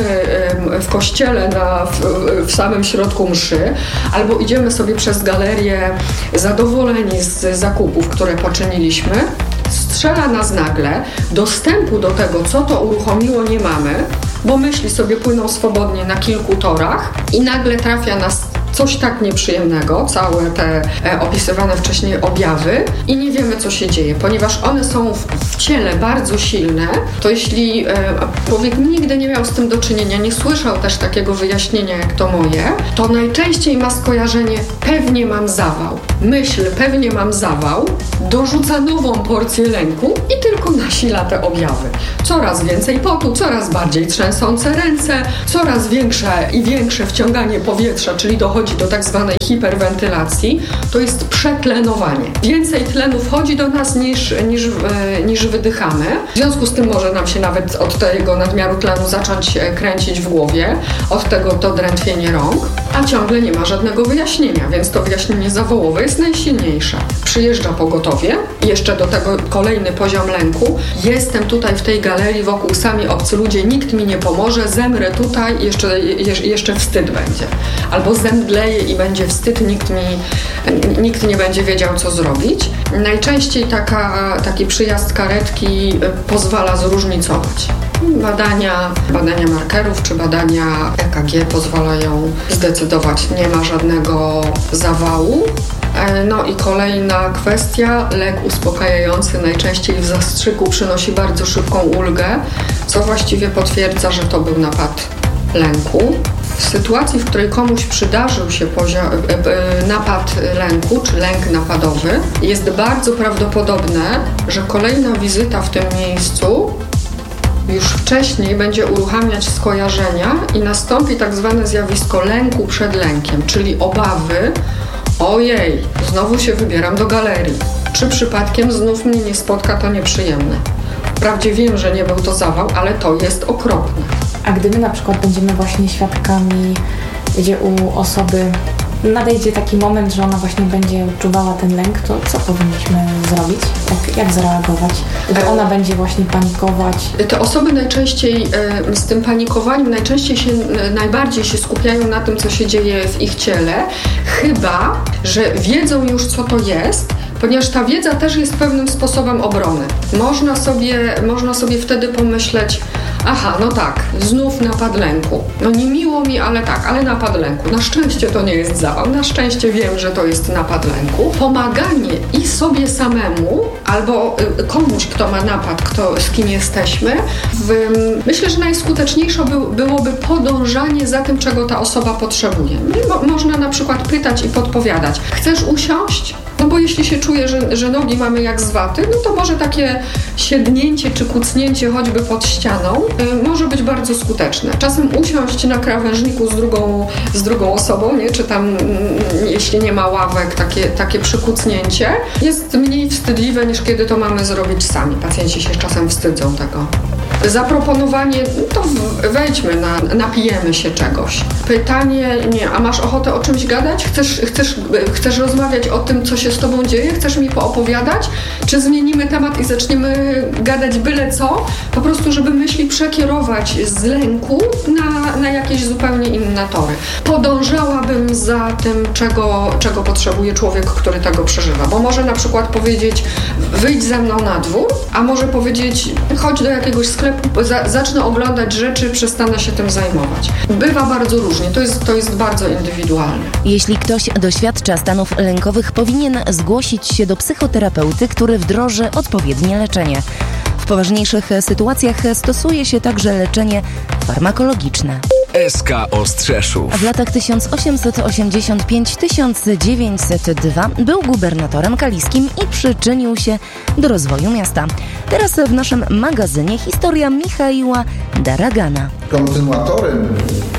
w kościele na, w, w samym środku mszy, albo idziemy sobie przez galerię zadowoleni z zakupów, które poczyniliśmy, strzela nas nagle, dostępu do tego, co to uruchomiło, nie mamy, bo myśli sobie płyną swobodnie na kilku torach i nagle trafia nas coś tak nieprzyjemnego, całe te e, opisywane wcześniej objawy i nie wiemy, co się dzieje. Ponieważ one są w, w ciele bardzo silne, to jeśli e, człowiek nigdy nie miał z tym do czynienia, nie słyszał też takiego wyjaśnienia jak to moje, to najczęściej ma skojarzenie pewnie mam zawał. Myśl pewnie mam zawał dorzuca nową porcję lęku i tylko nasila te objawy. Coraz więcej potu, coraz bardziej trzęsące ręce, coraz większe i większe wciąganie powietrza, czyli dochodzi do tak zwanej hiperwentylacji, to jest przetlenowanie. Więcej tlenu wchodzi do nas niż, niż, niż wydychamy. W związku z tym może nam się nawet od tego nadmiaru tlenu zacząć kręcić w głowie, od tego to drętwienie rąk, a ciągle nie ma żadnego wyjaśnienia, więc to wyjaśnienie zawołowe jest najsilniejsze. Przyjeżdża pogotowie i jeszcze do tego kolejny poziom lęku. Jestem tutaj w tej galerii, wokół sami obcy ludzie, nikt mi nie pomoże, zemrę tutaj i jeszcze, jeszcze wstyd będzie. Albo zemdleję i będzie wstyd, nikt mi, nikt nie będzie wiedział, co zrobić. Najczęściej taka, taki przyjazd karetki pozwala zróżnicować. Badania, badania markerów czy badania E K G pozwalają zdecydować, nie ma żadnego zawału. No i kolejna kwestia, lek uspokajający najczęściej w zastrzyku przynosi bardzo szybką ulgę, co właściwie potwierdza, że to był napad lęku. W sytuacji, w której komuś przydarzył się pozia- napad lęku czy lęk napadowy, jest bardzo prawdopodobne, że kolejna wizyta w tym miejscu już wcześniej będzie uruchamiać skojarzenia i nastąpi tak zwane zjawisko lęku przed lękiem, czyli obawy, ojej, znowu się wybieram do galerii, czy przypadkiem znów mnie nie spotka to nieprzyjemne. Wprawdzie wiem, że nie był to zawał, ale to jest okropne. A gdyby na przykład będziemy właśnie świadkami, gdzie u osoby nadejdzie taki moment, że ona właśnie będzie odczuwała ten lęk, to co powinniśmy zrobić? Jak, jak zareagować? Gdy ona będzie właśnie panikować? Te osoby najczęściej z tym panikowaniem najczęściej się, najbardziej się skupiają na tym, co się dzieje w ich ciele, chyba że wiedzą już, co to jest, ponieważ ta wiedza też jest pewnym sposobem obrony. Można sobie, można sobie wtedy pomyśleć, aha, no tak, znów napad lęku. No nie miło mi, ale tak, ale napad lęku. Na szczęście to nie jest zawał, na szczęście wiem, że to jest napad lęku. Pomaganie i sobie samemu, albo komuś, kto ma napad, kto, z kim jesteśmy, w, myślę, że najskuteczniejsze by, byłoby podążanie za tym, czego ta osoba potrzebuje. Mo, można na przykład pytać i podpowiadać. Chcesz usiąść? No bo jeśli się czuje, że, że nogi mamy jak z waty, no to może takie siednięcie czy kucnięcie choćby pod ścianą y, może być bardzo skuteczne. Czasem usiąść na krawężniku z drugą, z drugą osobą, nie? Czy tam, y, jeśli nie ma ławek, takie, takie przykucnięcie jest mniej wstydliwe niż kiedy to mamy zrobić sami. Pacjenci się czasem wstydzą tego. Zaproponowanie, to wejdźmy, na, napijemy się czegoś. Pytanie, nie, a masz ochotę o czymś gadać? Chcesz, chcesz, chcesz rozmawiać o tym, co się z tobą dzieje? Chcesz mi poopowiadać? Czy zmienimy temat i zaczniemy gadać byle co? Po prostu, żeby myśli przekierować z lęku na, na jakieś zupełnie inne tory. Podążałabym za tym, czego, czego potrzebuje człowiek, który tego przeżywa. Bo może na przykład powiedzieć, wyjdź ze mną na dwór, a może powiedzieć, chodź do jakiegoś sklepu, za, zacznę oglądać rzeczy, przestanę się tym zajmować. Bywa bardzo różnie, to jest, to jest bardzo indywidualne. Jeśli ktoś doświadcza stanów lękowych, powinien zgłosić się do psychoterapeuty, który wdroży odpowiednie leczenie. W poważniejszych sytuacjach stosuje się także leczenie farmakologiczne. S K Ostrzeszów. W latach tysiąc osiemset osiemdziesiąt piąty do tysiąc dziewięćset drugiego był gubernatorem kaliskim i przyczynił się do rozwoju miasta. Teraz w naszym magazynie historia Michaiła Daragana. Kontynuatorem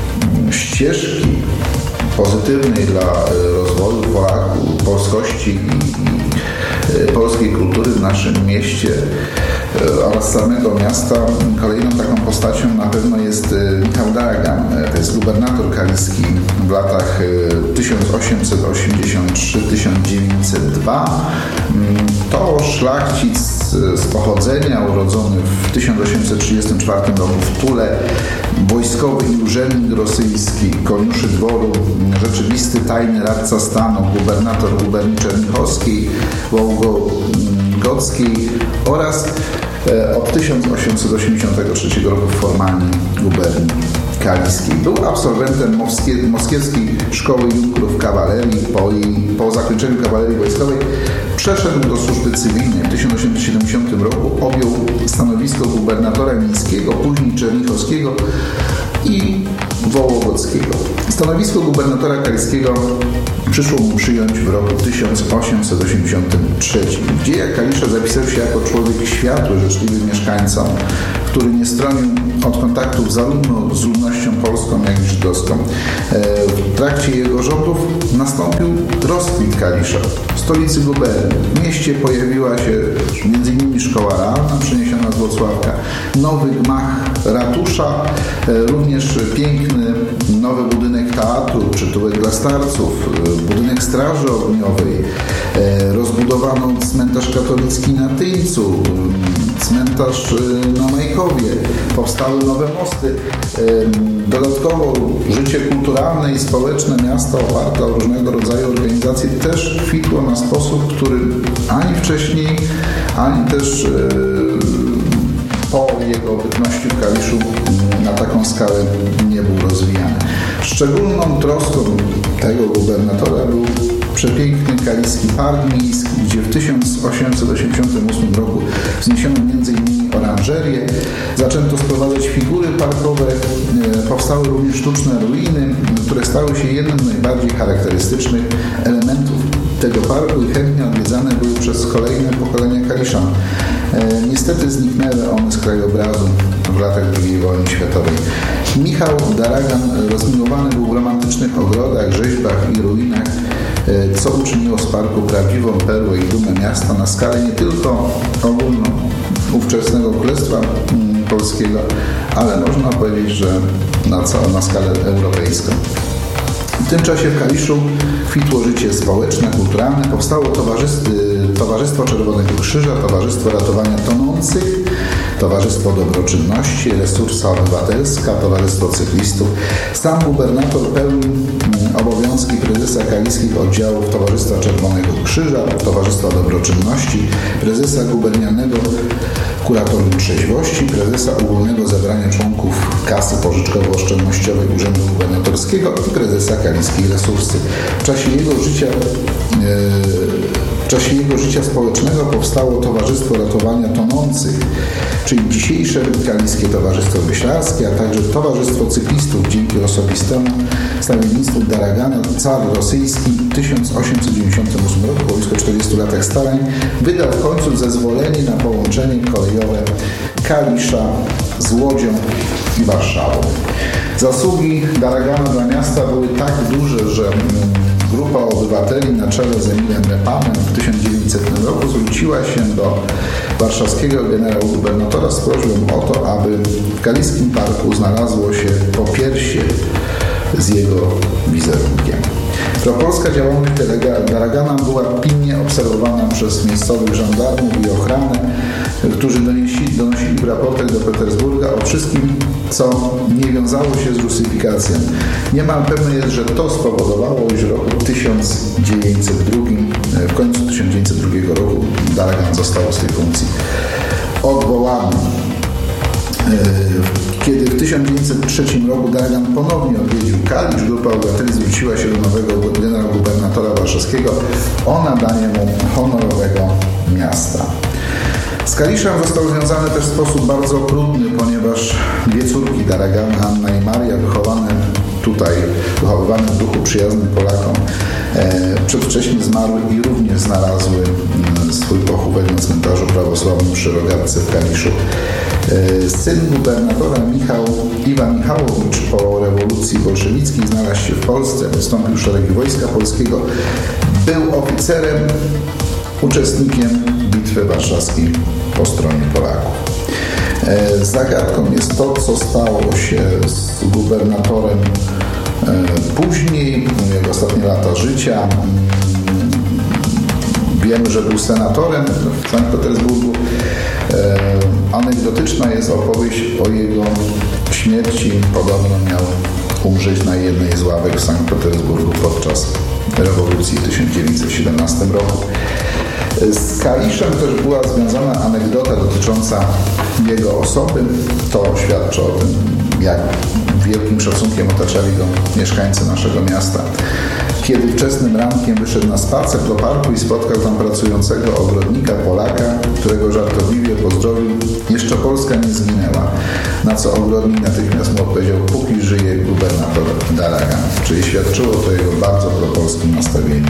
ścieżki pozytywnej dla rozwoju Polaków, polskości i, i polskiej kultury w naszym mieście oraz samego miasta. Kolejną taką postacią na pewno jest Michał Daragan, to jest gubernator kaliski w latach tysiąc osiemset osiemdziesiąt trzy do tysiąc dziewięćset dwa. To szlachcic z pochodzenia, urodzony w tysiąc osiemset trzydziestym czwartym roku w Tule, wojskowy i urzędnik rosyjski, koniuszy dworu, rzeczywisty tajny radca stanu, gubernator guberni czernichowskiej, wołgockiej oraz od tysiąc osiemset osiemdziesiątego trzeciego roku formalnie guberni kaliskiej. Był absolwentem moskie- moskiewskiej szkoły junkrów kawalerii. Po, jej, po zakończeniu kawalerii wojskowej przeszedł do służby cywilnej. W tysiąc osiemset siedemdziesiątym roku objął stanowisko gubernatora miejskiego, później czernichowskiego i wołogockiego. Stanowisko gubernatora kaliskiego przyszło mu przyjąć w roku tysiąc osiemset osiemdziesiątym trzecim. W dziejach Kalisza zapisał się jako człowiek światły, życzliwy mieszkańcom, który nie stronił od kontaktów zarówno z ludnością polską, jak i żydowską. W trakcie jego rządów nastąpił rozkwit Kalisza, stolicy guberni. W mieście pojawiła się między innymi szkoła realna, przeniesiona z Włocławka, nowy gmach ratusza, również piękny nowy budynek teatru, przytułek dla starców, budynek straży ogniowej, rozbudowano cmentarz katolicki na Tyńcu, cmentarz na Majkowie, powstały nowe mosty. Dodatkowo życie kulturalne i społeczne miasta oparte o różnego rodzaju organizacje też kwitło na sposób, który ani wcześniej, ani też po jego obecności w Kaliszu na taką skalę nie był rozwijany. Szczególną troską tego gubernatora był przepiękny kaliski park miejski, gdzie w tysiąc osiemset osiemdziesiątym ósmym roku wzniesiono między innymi oranżerię, zaczęto sprowadzać figury parkowe, powstały również sztuczne ruiny, które stały się jednym z najbardziej charakterystycznych elementów tego parku i chętnie odwiedzane były przez kolejne pokolenia Kaliszan. Niestety zniknęły one z krajobrazu w latach drugiej wojny światowej. Michał Daragan rozmiłowany był w romantycznych ogrodach, rzeźbach i ruinach, co uczyniło z parku prawdziwą perłę i dumę miasta na skalę nie tylko ogólną ówczesnego Królestwa Polskiego, ale można powiedzieć, że na, całą, na skalę europejską. W tym czasie w Kaliszu kwitło życie społeczne, kulturalne, powstało Towarzystwo Czerwonego Krzyża, Towarzystwo Ratowania Tonących, Towarzystwo Dobroczynności, Resursa Obywatelska, Towarzystwo Cyklistów. Sam gubernator pełnił obowiązki prezesa kaliskich oddziałów Towarzystwa Czerwonego Krzyża, Towarzystwa Dobroczynności, prezesa gubernialnego Kuratorium Trzeźwości, prezesa Ogólnego Zebrania Członków Kasy Pożyczkowo-Oszczędnościowej Urzędu Gubernatorskiego i prezesa Kaliskiej Resursy. W czasie jego życia yy, W czasie jego życia społecznego powstało Towarzystwo Ratowania Tonących, czyli dzisiejsze Kaliskie Towarzystwo Myślarskie, a także Towarzystwo Cyklistów. Dzięki osobistemu stawiennictwu Daragana car rosyjski w tysiąc osiemset dziewięćdziesiątym ósmym roku, po blisko czterdziestu latach starań, wydał w końcu zezwolenie na połączenie kolejowe Kalisza z Łodzią i Warszawą. Zasługi Daragana dla miasta były tak duże, że grupa obywateli na czele z Emilem Repanem w tysiąc dziewięćsetnym roku zwróciła się do warszawskiego generał-gubernatora z prośbą o to, aby w Kaliskim Parku znalazło się popiersie z jego wizerunkiem. Propolska działalność Daragana była pilnie obserwowana przez miejscowych żandarmów i ochranę, którzy donieśli, donosili w raportach do Petersburga o wszystkim, co nie wiązało się z rusyfikacją. Niemal pewne jest, że to spowodowało, iż w roku tysiąc dziewięćset drugim, w końcu tysiąc dziewięćset drugiego roku Daragan został z tej funkcji odwołany. Kiedy w tysiąc dziewięćset trzecim roku Daragan ponownie odwiedził Kalisz, grupa obywateli zwróciła się do nowego generał-gubernatora warszawskiego o nadanie mu honorowego miasta. Z Kaliszem został związany też w sposób bardzo okrutny, ponieważ dwie córki Daragana, Anna i Maria, wychowane tutaj, wychowywane w duchu przyjaznym Polakom, e, przedwcześnie zmarły i również znalazły m, swój pochówek na cmentarzu prawosławnym przy Rogatce w Kaliszu. E, syn gubernatora Michał, Iwan Michałowicz po rewolucji bolszewickiej znalazł się w Polsce, wstąpił w szeregi Wojska Polskiego, był oficerem uczestnikiem Bitwy Warszawskiej po stronie Polaków. Zagadką jest to, co stało się z gubernatorem później, jego ostatnie lata życia. Wiemy, że był senatorem w Sankt Petersburgu. Anegdotyczna jest opowieść o jego śmierci. Podobno miał umrzeć na jednej z ławek w Sankt Petersburgu podczas rewolucji w tysiąc dziewięćset siedemnastym roku. Z Kaliszem też była związana anegdota dotycząca jego osoby. To świadczy o tym, jak wielkim szacunkiem otaczali go mieszkańcy naszego miasta. Kiedy wczesnym rankiem wyszedł na spacer do parku i spotkał tam pracującego ogrodnika Polaka, którego żartobliwie pozdrowił: jeszcze Polska nie zginęła. Na co ogrodnik natychmiast mu odpowiedział: póki żyje gubernator Daragan. Czyli świadczyło to jego bardzo propolskim nastawieniu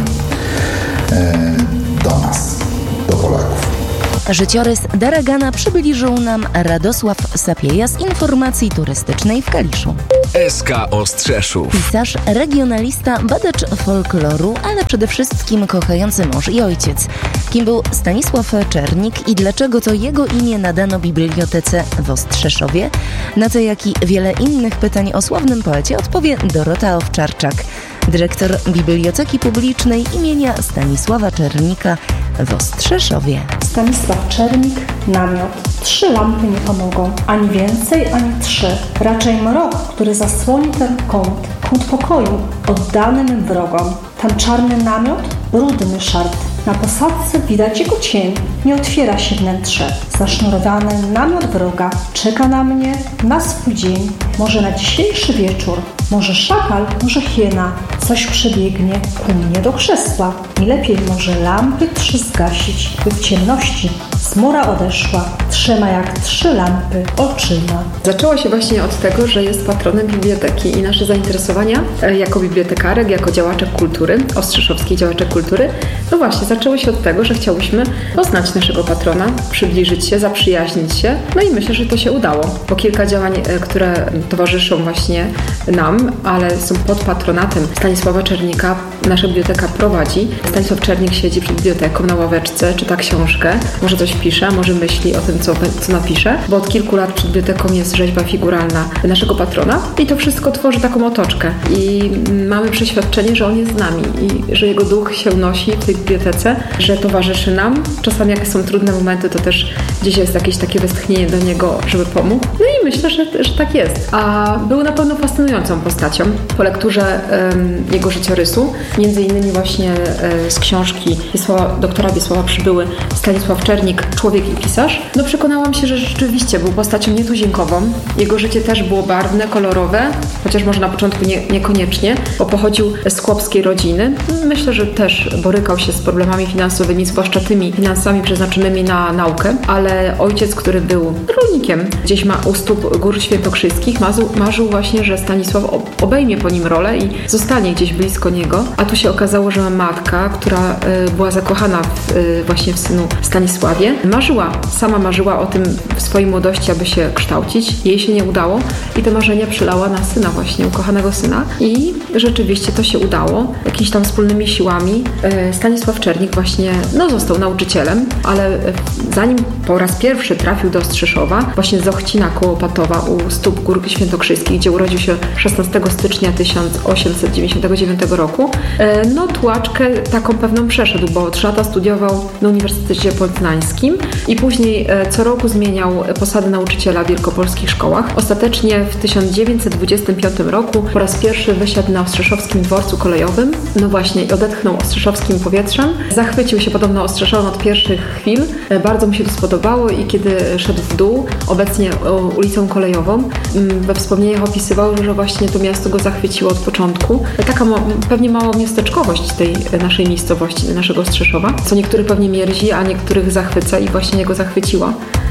e, do nas, do Polaków. Życiorys Daragana przybliżył nam Radosław Sapieja z Informacji Turystycznej w Kaliszu. S K Ostrzeszów. Pisarz, regionalista, badacz folkloru, ale przede wszystkim kochający mąż i ojciec. Kim był Stanisław Czernik i dlaczego to jego imię nadano bibliotece w Ostrzeszowie? Na te, jak i wiele innych pytań o sławnym poecie odpowie Dorota Owczarczak, dyrektor Biblioteki Publicznej imienia Stanisława Czernika w Ostrzeszowie. Stanisław Czernik, namiot. Trzy lampy nie pomogą. Ani więcej, ani trzy. Raczej mrok, który zasłoni ten kąt. Kąt pokoju, oddany mym wrogom. Tam czarny namiot, brudny szart. Na posadzce widać jego cień. Nie otwiera się wnętrze. Zasznurowany namiot wroga czeka na mnie, na swój dzień. Może na dzisiejszy wieczór. Może szakal, może hiena. Coś przebiegnie ku mnie do krzesła. I lepiej może lampy trzy zgasić, by w ciemności zmora odeszła. Trzyma jak trzy lampy oczyma. Zaczęło się właśnie od tego, że jest patronem biblioteki i nasze zainteresowania jako bibliotekarek, jako działaczek kultury, ostrzeszowskiej działaczek kultury, no właśnie zaczęło się od tego, że chciałyśmy poznać naszego patrona, przybliżyć się, zaprzyjaźnić się, no i myślę, że to się udało, bo kilka działań, które towarzyszą właśnie nam, ale są pod patronatem Stanisława Czernika, nasza biblioteka prowadzi. Stanisław Czernik siedzi przed biblioteką na ławeczce, czyta książkę, może coś pisze, może myśli o tym, co, co napisze, bo od kilku lat przed biblioteką jest rzeźba figuralna naszego patrona i to wszystko tworzy taką otoczkę i mamy przeświadczenie, że on jest z nami i że jego duch się nosi w tej bibliotece, że towarzyszy nam. Czasami jak są trudne momenty, to też gdzieś jest jakieś takie westchnienie do niego, żeby pomógł. No i myślę, że, że tak jest. A był na pewno fascynującą postacią. Po lekturze um, jego życiorysu, między innymi właśnie um, z książki Wiesława, doktora Wiesława Przybyły Stanisław Czernik, Człowiek i pisarz, no przekonałam się, że rzeczywiście był postacią nietuzinkową. Jego życie też było barwne, kolorowe, chociaż może na początku nie, niekoniecznie, bo pochodził z chłopskiej rodziny. Myślę, że też borykał się z problemami finansowymi, zwłaszcza tymi finansami przeznaczonymi na naukę, ale ojciec, który był rolnikiem, gdzieś ma u stóp Gór Świętokrzyskich, marzył, marzył właśnie, że Stanisław obejmie po nim rolę i zostanie gdzieś blisko niego, a tu się okazało, że matka, która y, była zakochana w, y, właśnie w synu Stanisławie, marzyła, sama marzyła o tym w swojej młodości, aby się kształcić. Jej się nie udało i te marzenia przylała na syna właśnie, ukochanego syna i rzeczywiście to się udało. Jakimiś tam wspólnymi siłami y, Stanisław Czernik właśnie, no został nauczycielem, ale y, zanim po raz pierwszy trafił do Ostrzeszowa, właśnie z Ochcina koło Patowa u stóp Gór Świętokrzyskich, gdzie urodził się szesnastego stycznia tysiąc osiemset dziewięćdziesiątego dziewiątego roku, no tułaczkę taką pewną przeszedł, bo trzy lata studiował na Uniwersytecie Poznańskim i później co roku zmieniał posady nauczyciela w wielkopolskich szkołach. Ostatecznie w tysiąc dziewięćset dwudziestym piątym roku po raz pierwszy wysiadł na Ostrzeszowskim dworcu kolejowym, no właśnie i odetchnął ostrzeszowskim powietrzem. Zachwycił się podobno Ostrzeszowem od pierwszych chwil, bardzo mu się to spodobało i kiedy szedł w dół, obecnie ulicą kolejową, we wspomnieniach opisywał, że właśnie to miasto go zachwyciło od początku. Taka ma, pewnie mała miasteczkowość tej naszej miejscowości, naszego Ostrzeszowa, co niektórych pewnie mierzi, a niektórych zachwyca i właśnie jego zachwyciła.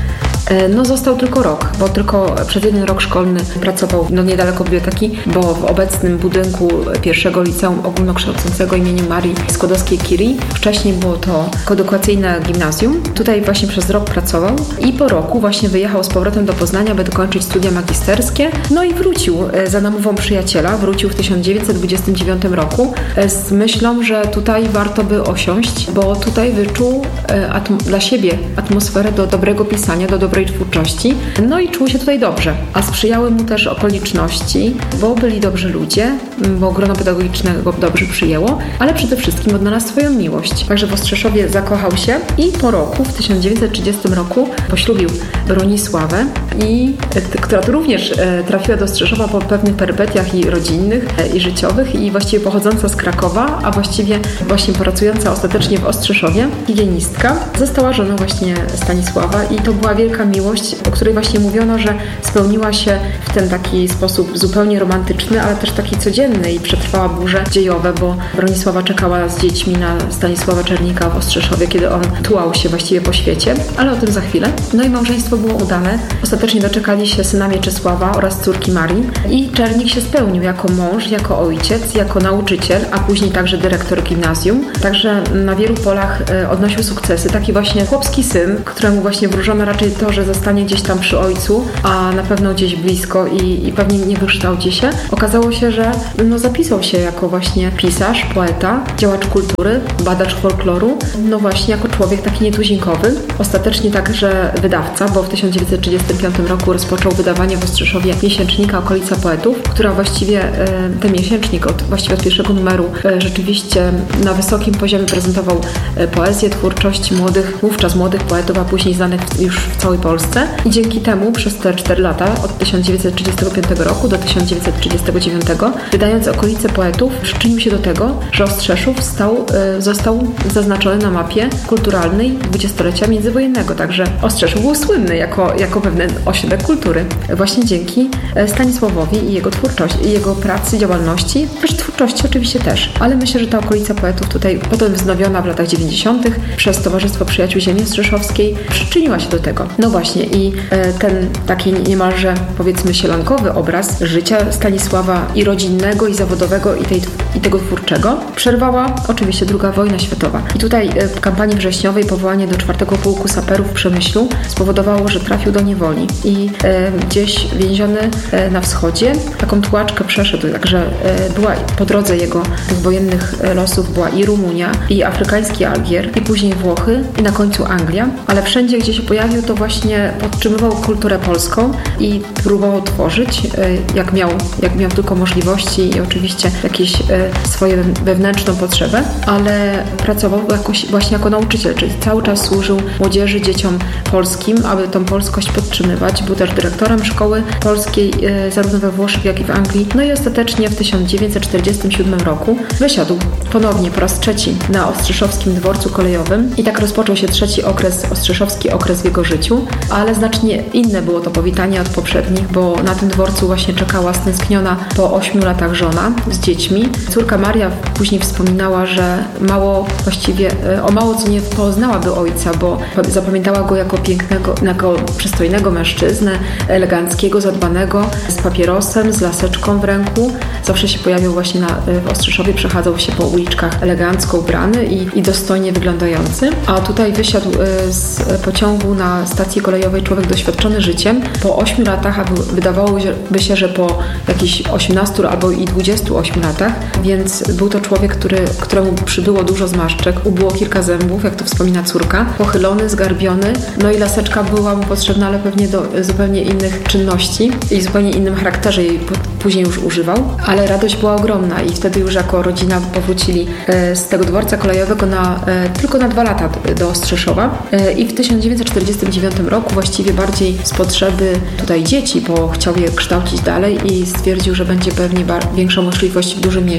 no został tylko rok, bo tylko przez jeden rok szkolny pracował no, niedaleko biblioteki, bo w obecnym budynku pierwszego liceum ogólnokształcącego imienia Marii Skłodowskiej-Curie wcześniej było to koedukacyjne gimnazjum. Tutaj właśnie przez rok pracował i po roku właśnie wyjechał z powrotem do Poznania, by dokończyć studia magisterskie, no i wrócił za namową przyjaciela, wrócił w tysiąc dziewięćset dwudziestym dziewiątym roku z myślą, że tutaj warto by osiąść, bo tutaj wyczuł atm- dla siebie atmosferę do dobrego pisania, do dobrej twórczości, no i czuł się tutaj dobrze, a sprzyjały mu też okoliczności, bo byli dobrzy ludzie, bo grono pedagogiczne go dobrze przyjęło, ale przede wszystkim odnalazł swoją miłość. Także w Ostrzeszowie zakochał się i po roku, w tysiąc dziewięćset trzydziestym roku poślubił Bronisławę, i, która również trafiła do Ostrzeszowa po pewnych perypetiach i rodzinnych, i życiowych, i właściwie pochodząca z Krakowa, a właściwie właśnie pracująca ostatecznie w Ostrzeszowie, higienistka, została żoną właśnie Stanisława i to była wielka miłość, o której właśnie mówiono, że spełniła się w ten taki sposób zupełnie romantyczny, ale też taki codzienny i przetrwała burze dziejowe, bo Bronisława czekała z dziećmi na Stanisława Czernika w Ostrzeszowie, kiedy on tułał się właściwie po świecie, ale o tym za chwilę. No i małżeństwo było udane. Ostatecznie doczekali się syna Mieczysława oraz córki Marii i Czernik się spełnił jako mąż, jako ojciec, jako nauczyciel, a później także dyrektor gimnazjum. Także na wielu polach odnosił sukcesy. Taki właśnie chłopski syn, któremu właśnie wróżono raczej to, że zostanie gdzieś tam przy ojcu, a na pewno gdzieś blisko i, i pewnie nie wykształci się. Okazało się, że no, zapisał się jako właśnie pisarz, poeta, działacz kultury, badacz folkloru, no właśnie jako człowiek taki nietuzinkowy. Ostatecznie także wydawca, bo w tysiąc dziewięćset trzydziestym piątym roku rozpoczął wydawanie w Ostrzeszowie miesięcznika Okolica Poetów, która właściwie, ten miesięcznik od, właściwie od pierwszego numeru rzeczywiście na wysokim poziomie prezentował poezję, twórczość młodych, wówczas młodych poetów, a później znanych już w całej Polsce. I dzięki temu przez te cztery lata, od tysiąc dziewięćset trzydziestego piątego roku do tysiąc dziewięćset trzydziestego dziewiątego, wydając Okolice Poetów, przyczynił się do tego, że Ostrzeszów stał, został zaznaczony na mapie kulturalnej dwudziestolecia międzywojennego. Także Ostrzeszów był słynny jako, jako pewien ośrodek kultury. Właśnie dzięki Stanisławowi i jego twórczości, i jego pracy, działalności, też twórczości oczywiście też. Ale myślę, że ta Okolica Poetów tutaj potem wznowiona w latach dziewięćdziesiątych przez Towarzystwo Przyjaciół Ziemi Ostrzeszowskiej przyczyniła się do tego. No właśnie i ten taki niemalże powiedzmy sielankowy obraz życia Stanisława i rodzinnego, i zawodowego, i, tej, i tego twórczego przerwała oczywiście druga wojna światowa. I tutaj w kampanii wrześniowej powołanie do czwartego Pułku Saperów w Przemyślu spowodowało, że trafił do niewoli i e, gdzieś więziony e, na wschodzie taką tułaczkę przeszedł, także e, była po drodze jego tych wojennych losów była i Rumunia, i afrykański Algier, i później Włochy, i na końcu Anglia, ale wszędzie, gdzie się pojawił, to właśnie podtrzymywał kulturę polską i próbował tworzyć, e, jak miał, jak miał tylko możliwości i oczywiście jakieś e, swoje wewnętrzną potrzebę, ale pracował jakoś, właśnie jako nauczyciel, czyli cały czas służył młodzieży, dzieciom polskim, aby tą polskość podtrzymywać. Był też dyrektorem szkoły polskiej e, zarówno we Włoszech, jak i w Anglii. No i ostatecznie w tysiąc dziewięćset czterdziestym siódmym roku wysiadł ponownie po raz trzeci na Ostrzeszowskim dworcu kolejowym i tak rozpoczął się trzeci okres, ostrzeszowski okres w jego życiu, ale znacznie inne było to powitanie od poprzednich, bo na tym dworcu właśnie czekała stęskniona po ośmiu latach żona z dziećmi. Córka Maria później wspominała, że mało właściwie, o mało co nie poznałaby ojca, bo zapamiętała go jako pięknego, jako przystojnego mężczyznę, eleganckiego, zadbanego, z papierosem, z laseczką w ręku. Zawsze się pojawiał właśnie na, w Ostrzeszowie, przechadzał się po uliczkach elegancko ubrany i, i dostojnie wyglądający. A tutaj wysiadł z pociągu na stacji kolejowej człowiek doświadczony życiem. Po ośmiu latach, a wydawałoby się, że po jakichś osiemnastu albo i dwudziestu ośmiu latach, więc był to człowiek, który, któremu przybyło dużo zmarszczek, ubyło kilka zębów, jak to wspomina córka, pochylony, zgarbiony, no i laseczka była mu potrzebna, ale pewnie do zupełnie innych czynności i zupełnie innym charakterze jej później już używał, ale radość była ogromna i wtedy już jako rodzina powrócili z tego dworca kolejowego na, tylko na dwa lata do Ostrzeszowa i w tysiąc dziewięćset czterdziestym dziewiątym roku właściwie bardziej z potrzeby tutaj dzieci, bo chciał je kształcić dalej i stwierdził, że będzie pewnie większą możliwość w dużym mieście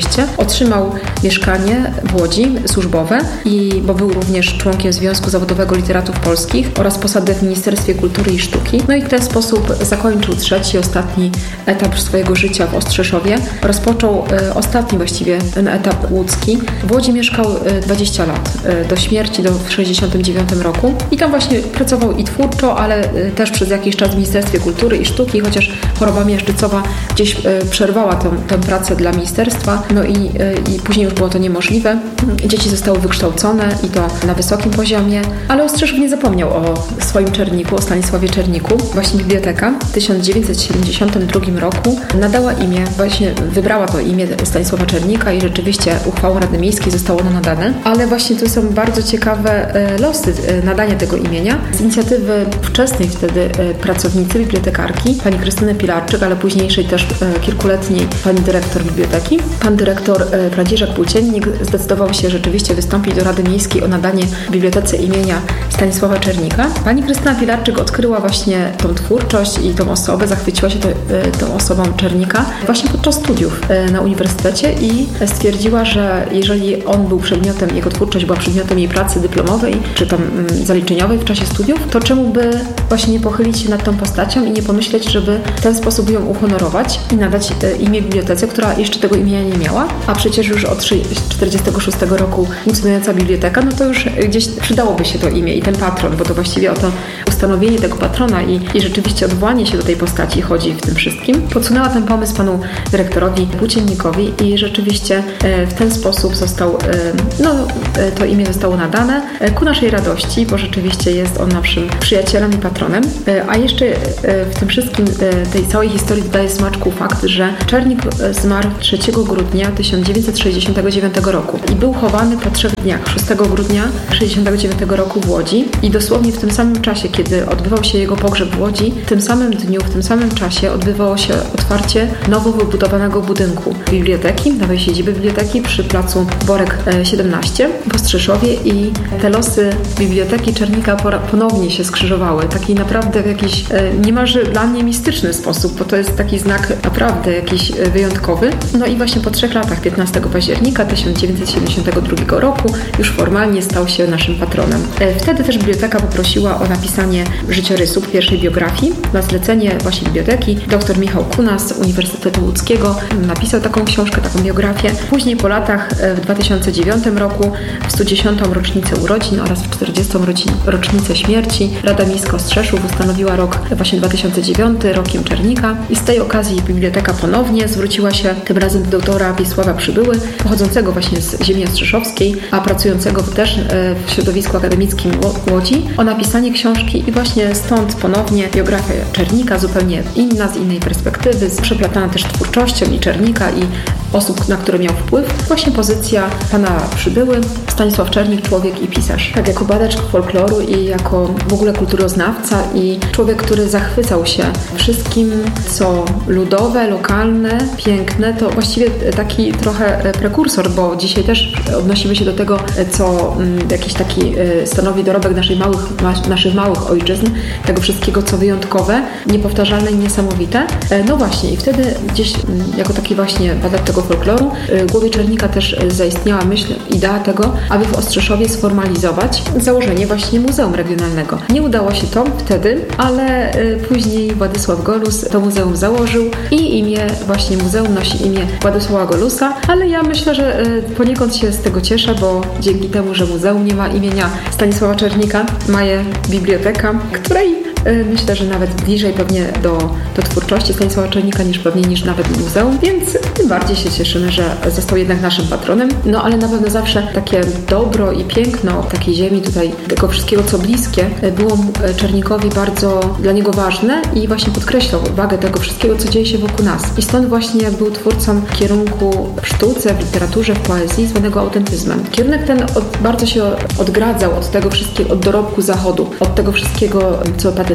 oczywiście. Otrzymał mieszkanie w Łodzi, służbowe, i bo był również członkiem Związku Zawodowego Literatów Polskich oraz posadę w Ministerstwie Kultury i Sztuki. No i w ten sposób zakończył trzeci, ostatni etap swojego życia w Ostrzeszowie. Rozpoczął e, ostatni właściwie ten etap łódzki. W Łodzi mieszkał e, dwadzieścia lat, e, do śmierci, do w sześćdziesiątym dziewiątym roku. I tam właśnie pracował i twórczo, ale e, też przez jakiś czas w Ministerstwie Kultury i Sztuki, chociaż choroba miażdżycowa gdzieś e, przerwała tę, tę pracę dla ministerstwa. No i, e, i później już było to niemożliwe. Dzieci zostały wykształcone i to na wysokim poziomie, ale Ostrzeszów nie zapomniał o swoim Czerniku, o Stanisławie Czerniku. Właśnie biblioteka w tysiąc dziewięćset siedemdziesiątym drugim roku nadała imię, właśnie wybrała to imię Stanisława Czernika i rzeczywiście uchwałą Rady Miejskiej zostało ono nadane. Ale właśnie to są bardzo ciekawe losy nadania tego imienia. Z inicjatywy wczesnej wtedy pracownicy, bibliotekarki, pani Krystyny Pilarczyk, ale późniejszej też kilkuletniej pani dyrektor biblioteki, pan dyrektor Franciszek Płóciennik zdecydował się rzeczywiście wystąpić do Rady Miejskiej o nadanie bibliotece imienia Stanisława Czernika. Pani Krystyna Pilarczyk odkryła właśnie tą twórczość i tą osobę, zachwyciła się to, tą osobą Czernika właśnie podczas studiów na uniwersytecie i stwierdziła, że jeżeli on był przedmiotem, jego twórczość była przedmiotem jej pracy dyplomowej czy tam zaliczeniowej w czasie studiów, to czemu by właśnie nie pochylić się nad tą postacią i nie pomyśleć, żeby w ten sposób ją uhonorować i nadać imię bibliotece, która jeszcze tego imienia nie miała, a przecież już od tysiąc dziewięćset czterdziestego szóstego roku funkcjonująca biblioteka, no to już gdzieś przydałoby się to imię i ten patron, bo to właściwie o to ustanowienie tego patrona i, i rzeczywiście odwołanie się do tej postaci chodzi w tym wszystkim. Podsunęła ten pomysł panu dyrektorowi Płóciennikowi i rzeczywiście w ten sposób został, no to imię zostało nadane ku naszej radości, bo rzeczywiście jest on naszym przyjacielem i patronem. A jeszcze w tym wszystkim, tej całej historii dodaje smaczku fakt, że Czernik zmarł trzeciego grudnia tysiąc dziewięćset sześćdziesiątego dziewiątego roku i był chowany po trzech dniach, szóstego grudnia tysiąc dziewięćset sześćdziesiątego dziewiątego roku w Łodzi i dosłownie w tym samym czasie, kiedy odbywał się jego pogrzeb w Łodzi, w tym samym dniu, w tym samym czasie odbywało się otwarcie nowo wybudowanego budynku biblioteki, nowej siedziby biblioteki przy placu Borek siedemnaście w Ostrzeszowie i te losy biblioteki Czernika ponownie się skrzyżowały. Taki naprawdę w jakiś niemalże dla mnie mistyczny sposób, bo to jest taki znak naprawdę jakiś wyjątkowy. No i właśnie po trzech latach, piętnastego października tysiąc dziewięćset siedemdziesiątego drugiego roku już formalnie stał się naszym patronem. Wtedy też biblioteka poprosiła o napisanie życiorysu pierwszej biografii. Na zlecenie właśnie biblioteki dr Michał Kunas z Uniwersytetu Łódzkiego napisał taką książkę, taką biografię. Później po latach w dwa tysiące dziewiątym roku w sto dziesiątą rocznicę urodzin oraz w czterdziestą rocznicę śmierci Rada Miejska Ostrzeszów ustanowiła rok właśnie dwa tysiące dziewiąty rokiem Czernika i z tej okazji biblioteka ponownie zwróciła się tym razem do doktora Wiesława Przybyły, pochodzącego właśnie z ziemi ostrzeszowskiej, a pracującego też w środowisku akademickim Łodzi, o napisanie książki i właśnie stąd ponownie biografia Czernika, zupełnie inna, z innej perspektywy, przeplatana też twórczością i Czernika i osób, na które miał wpływ. Właśnie pozycja pana Przybyły, Stanisław Czernik, człowiek i pisarz. Tak, jako badacz folkloru i jako w ogóle kulturoznawca i człowiek, który zachwycał się wszystkim, co ludowe, lokalne, piękne, to właściwie taki trochę prekursor, bo dzisiaj też odnosimy się do tego, co jakiś taki stanowi dorobek naszych małych, naszych małych ojczyzn, tego wszystkiego, co wyjątkowe, niepowtarzalne i niesamowite. No właśnie i wtedy gdzieś jako taki właśnie badacz tego folkloru w głowie Czernika też zaistniała myśl, idea tego, aby w Ostrzeszowie sformalizować założenie właśnie muzeum regionalnego. Nie udało się to wtedy, ale później Władysław Golus to muzeum założył i imię właśnie muzeum nosi imię Władysława Golusa, ale ja myślę, że poniekąd się z tego cieszę, bo dzięki temu, że muzeum nie ma imienia Stanisława Czernika, ma je biblioteka, której myślę, że nawet bliżej pewnie do, do twórczości Stanisława Czernika niż pewnie niż nawet muzeum, więc tym bardziej się cieszymy, że został jednak naszym patronem. No ale na pewno zawsze takie dobro i piękno takiej ziemi tutaj, tego wszystkiego, co bliskie, było Czernikowi bardzo dla niego ważne i właśnie podkreślał wagę tego wszystkiego, co dzieje się wokół nas. I stąd właśnie był twórcą kierunku w sztuce, w literaturze, w poezji, zwanego autentyzmem. Kierunek ten od, bardzo się odgradzał od tego wszystkiego, od dorobku Zachodu, od tego wszystkiego, co patetyzm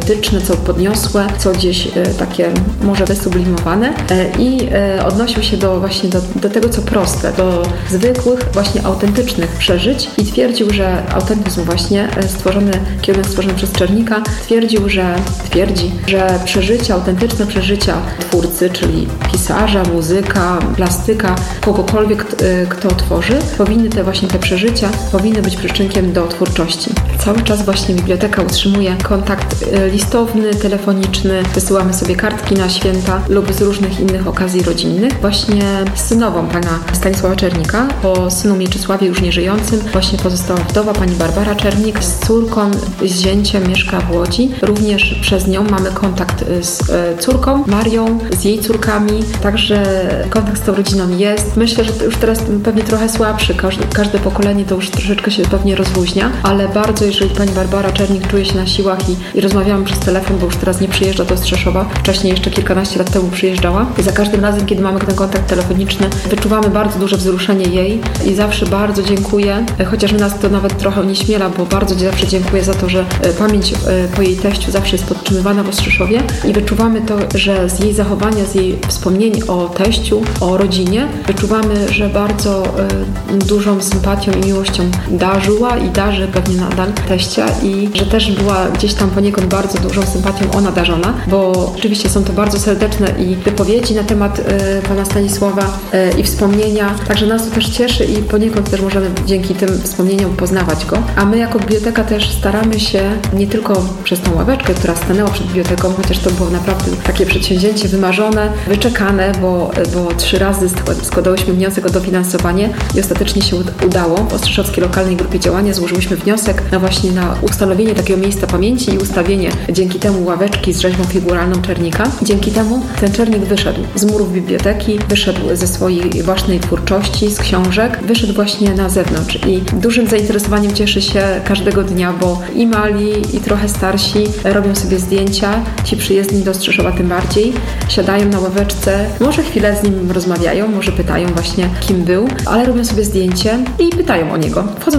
poetyczne, co podniosłe, co gdzieś takie może wysublimowane i odnosił się do właśnie do, do tego, co proste, do zwykłych, właśnie autentycznych przeżyć i twierdził, że autentyzm właśnie stworzony, kierunek stworzony przez Czernika, twierdził, że twierdzi, że przeżycia, autentyczne przeżycia twórcy, czyli pisarza, muzyka, plastyka, kogokolwiek, kto tworzy, powinny te właśnie te przeżycia, powinny być przyczynkiem do twórczości. Cały czas właśnie biblioteka utrzymuje kontakt listowny, telefoniczny, wysyłamy sobie kartki na święta lub z różnych innych okazji rodzinnych. Właśnie z synową pana Stanisława Czernika, po synu Mieczysławie już nieżyjącym, właśnie pozostała wdowa pani Barbara Czernik, z córką, z zięciem mieszka w Łodzi. Również przez nią mamy kontakt z córką Marią, z jej córkami, także kontakt z tą rodziną jest. Myślę, że to już teraz pewnie trochę słabszy, każde, każde pokolenie to już troszeczkę się pewnie rozluźnia, ale bardzo, jeżeli pani Barbara Czernik czuje się na siłach i, i rozmawiamy przez telefon, bo już teraz nie przyjeżdża do Strzeszowa, wcześniej jeszcze kilkanaście lat temu przyjeżdżała i za każdym razem, kiedy mamy ten kontakt telefoniczny, wyczuwamy bardzo duże wzruszenie jej i zawsze bardzo dziękuję, chociaż nas to nawet trochę onieśmiela, bo bardzo zawsze dziękuję za to, że pamięć po jej teściu zawsze jest podtrzymywana w Ostrzeszowie i wyczuwamy to, że z jej zachowania, z jej wspomnień o teściu, o rodzinie, wyczuwamy, że bardzo y, dużą sympatią i miłością darzyła i darzy pewnie nadal teścia i że też była gdzieś tam poniekąd bardzo dużą sympatią ona darzona, bo oczywiście są to bardzo serdeczne i wypowiedzi na temat y, pana Stanisława y, i wspomnienia, także nas to też cieszy i poniekąd też możemy dzięki tym wspomnieniom poznawać go, a my jako biblioteka też staramy się nie tylko przez tą ławeczkę, która stanęła przed biblioteką, chociaż to było naprawdę takie przedsięwzięcie wymarzone, wyczekane, bo, bo trzy razy składałyśmy wniosek o dofinansowanie i ostatecznie się udało. W Ostrzeszowskiej Lokalnej Grupie Działania złożyłyśmy wniosek na właśnie na ustanowienie takiego miejsca pamięci i ustawienie dzięki temu ławeczki z rzeźbą figuralną Czernika. Dzięki temu ten Czernik wyszedł z murów biblioteki, wyszedł ze swojej własnej twórczości, z książek, wyszedł właśnie na zewnątrz i dużym zainteresowaniem cieszy się każdego dnia, bo i mali, i trochę starsi robią sobie zdjęcia, ci przyjezdni do Ostrzeszowa tym bardziej, siadają na ławeczce, może chwilę z nim rozmawiają, może pytają właśnie kim był, ale robią sobie zdjęcie i pytają o niego. Wchodzą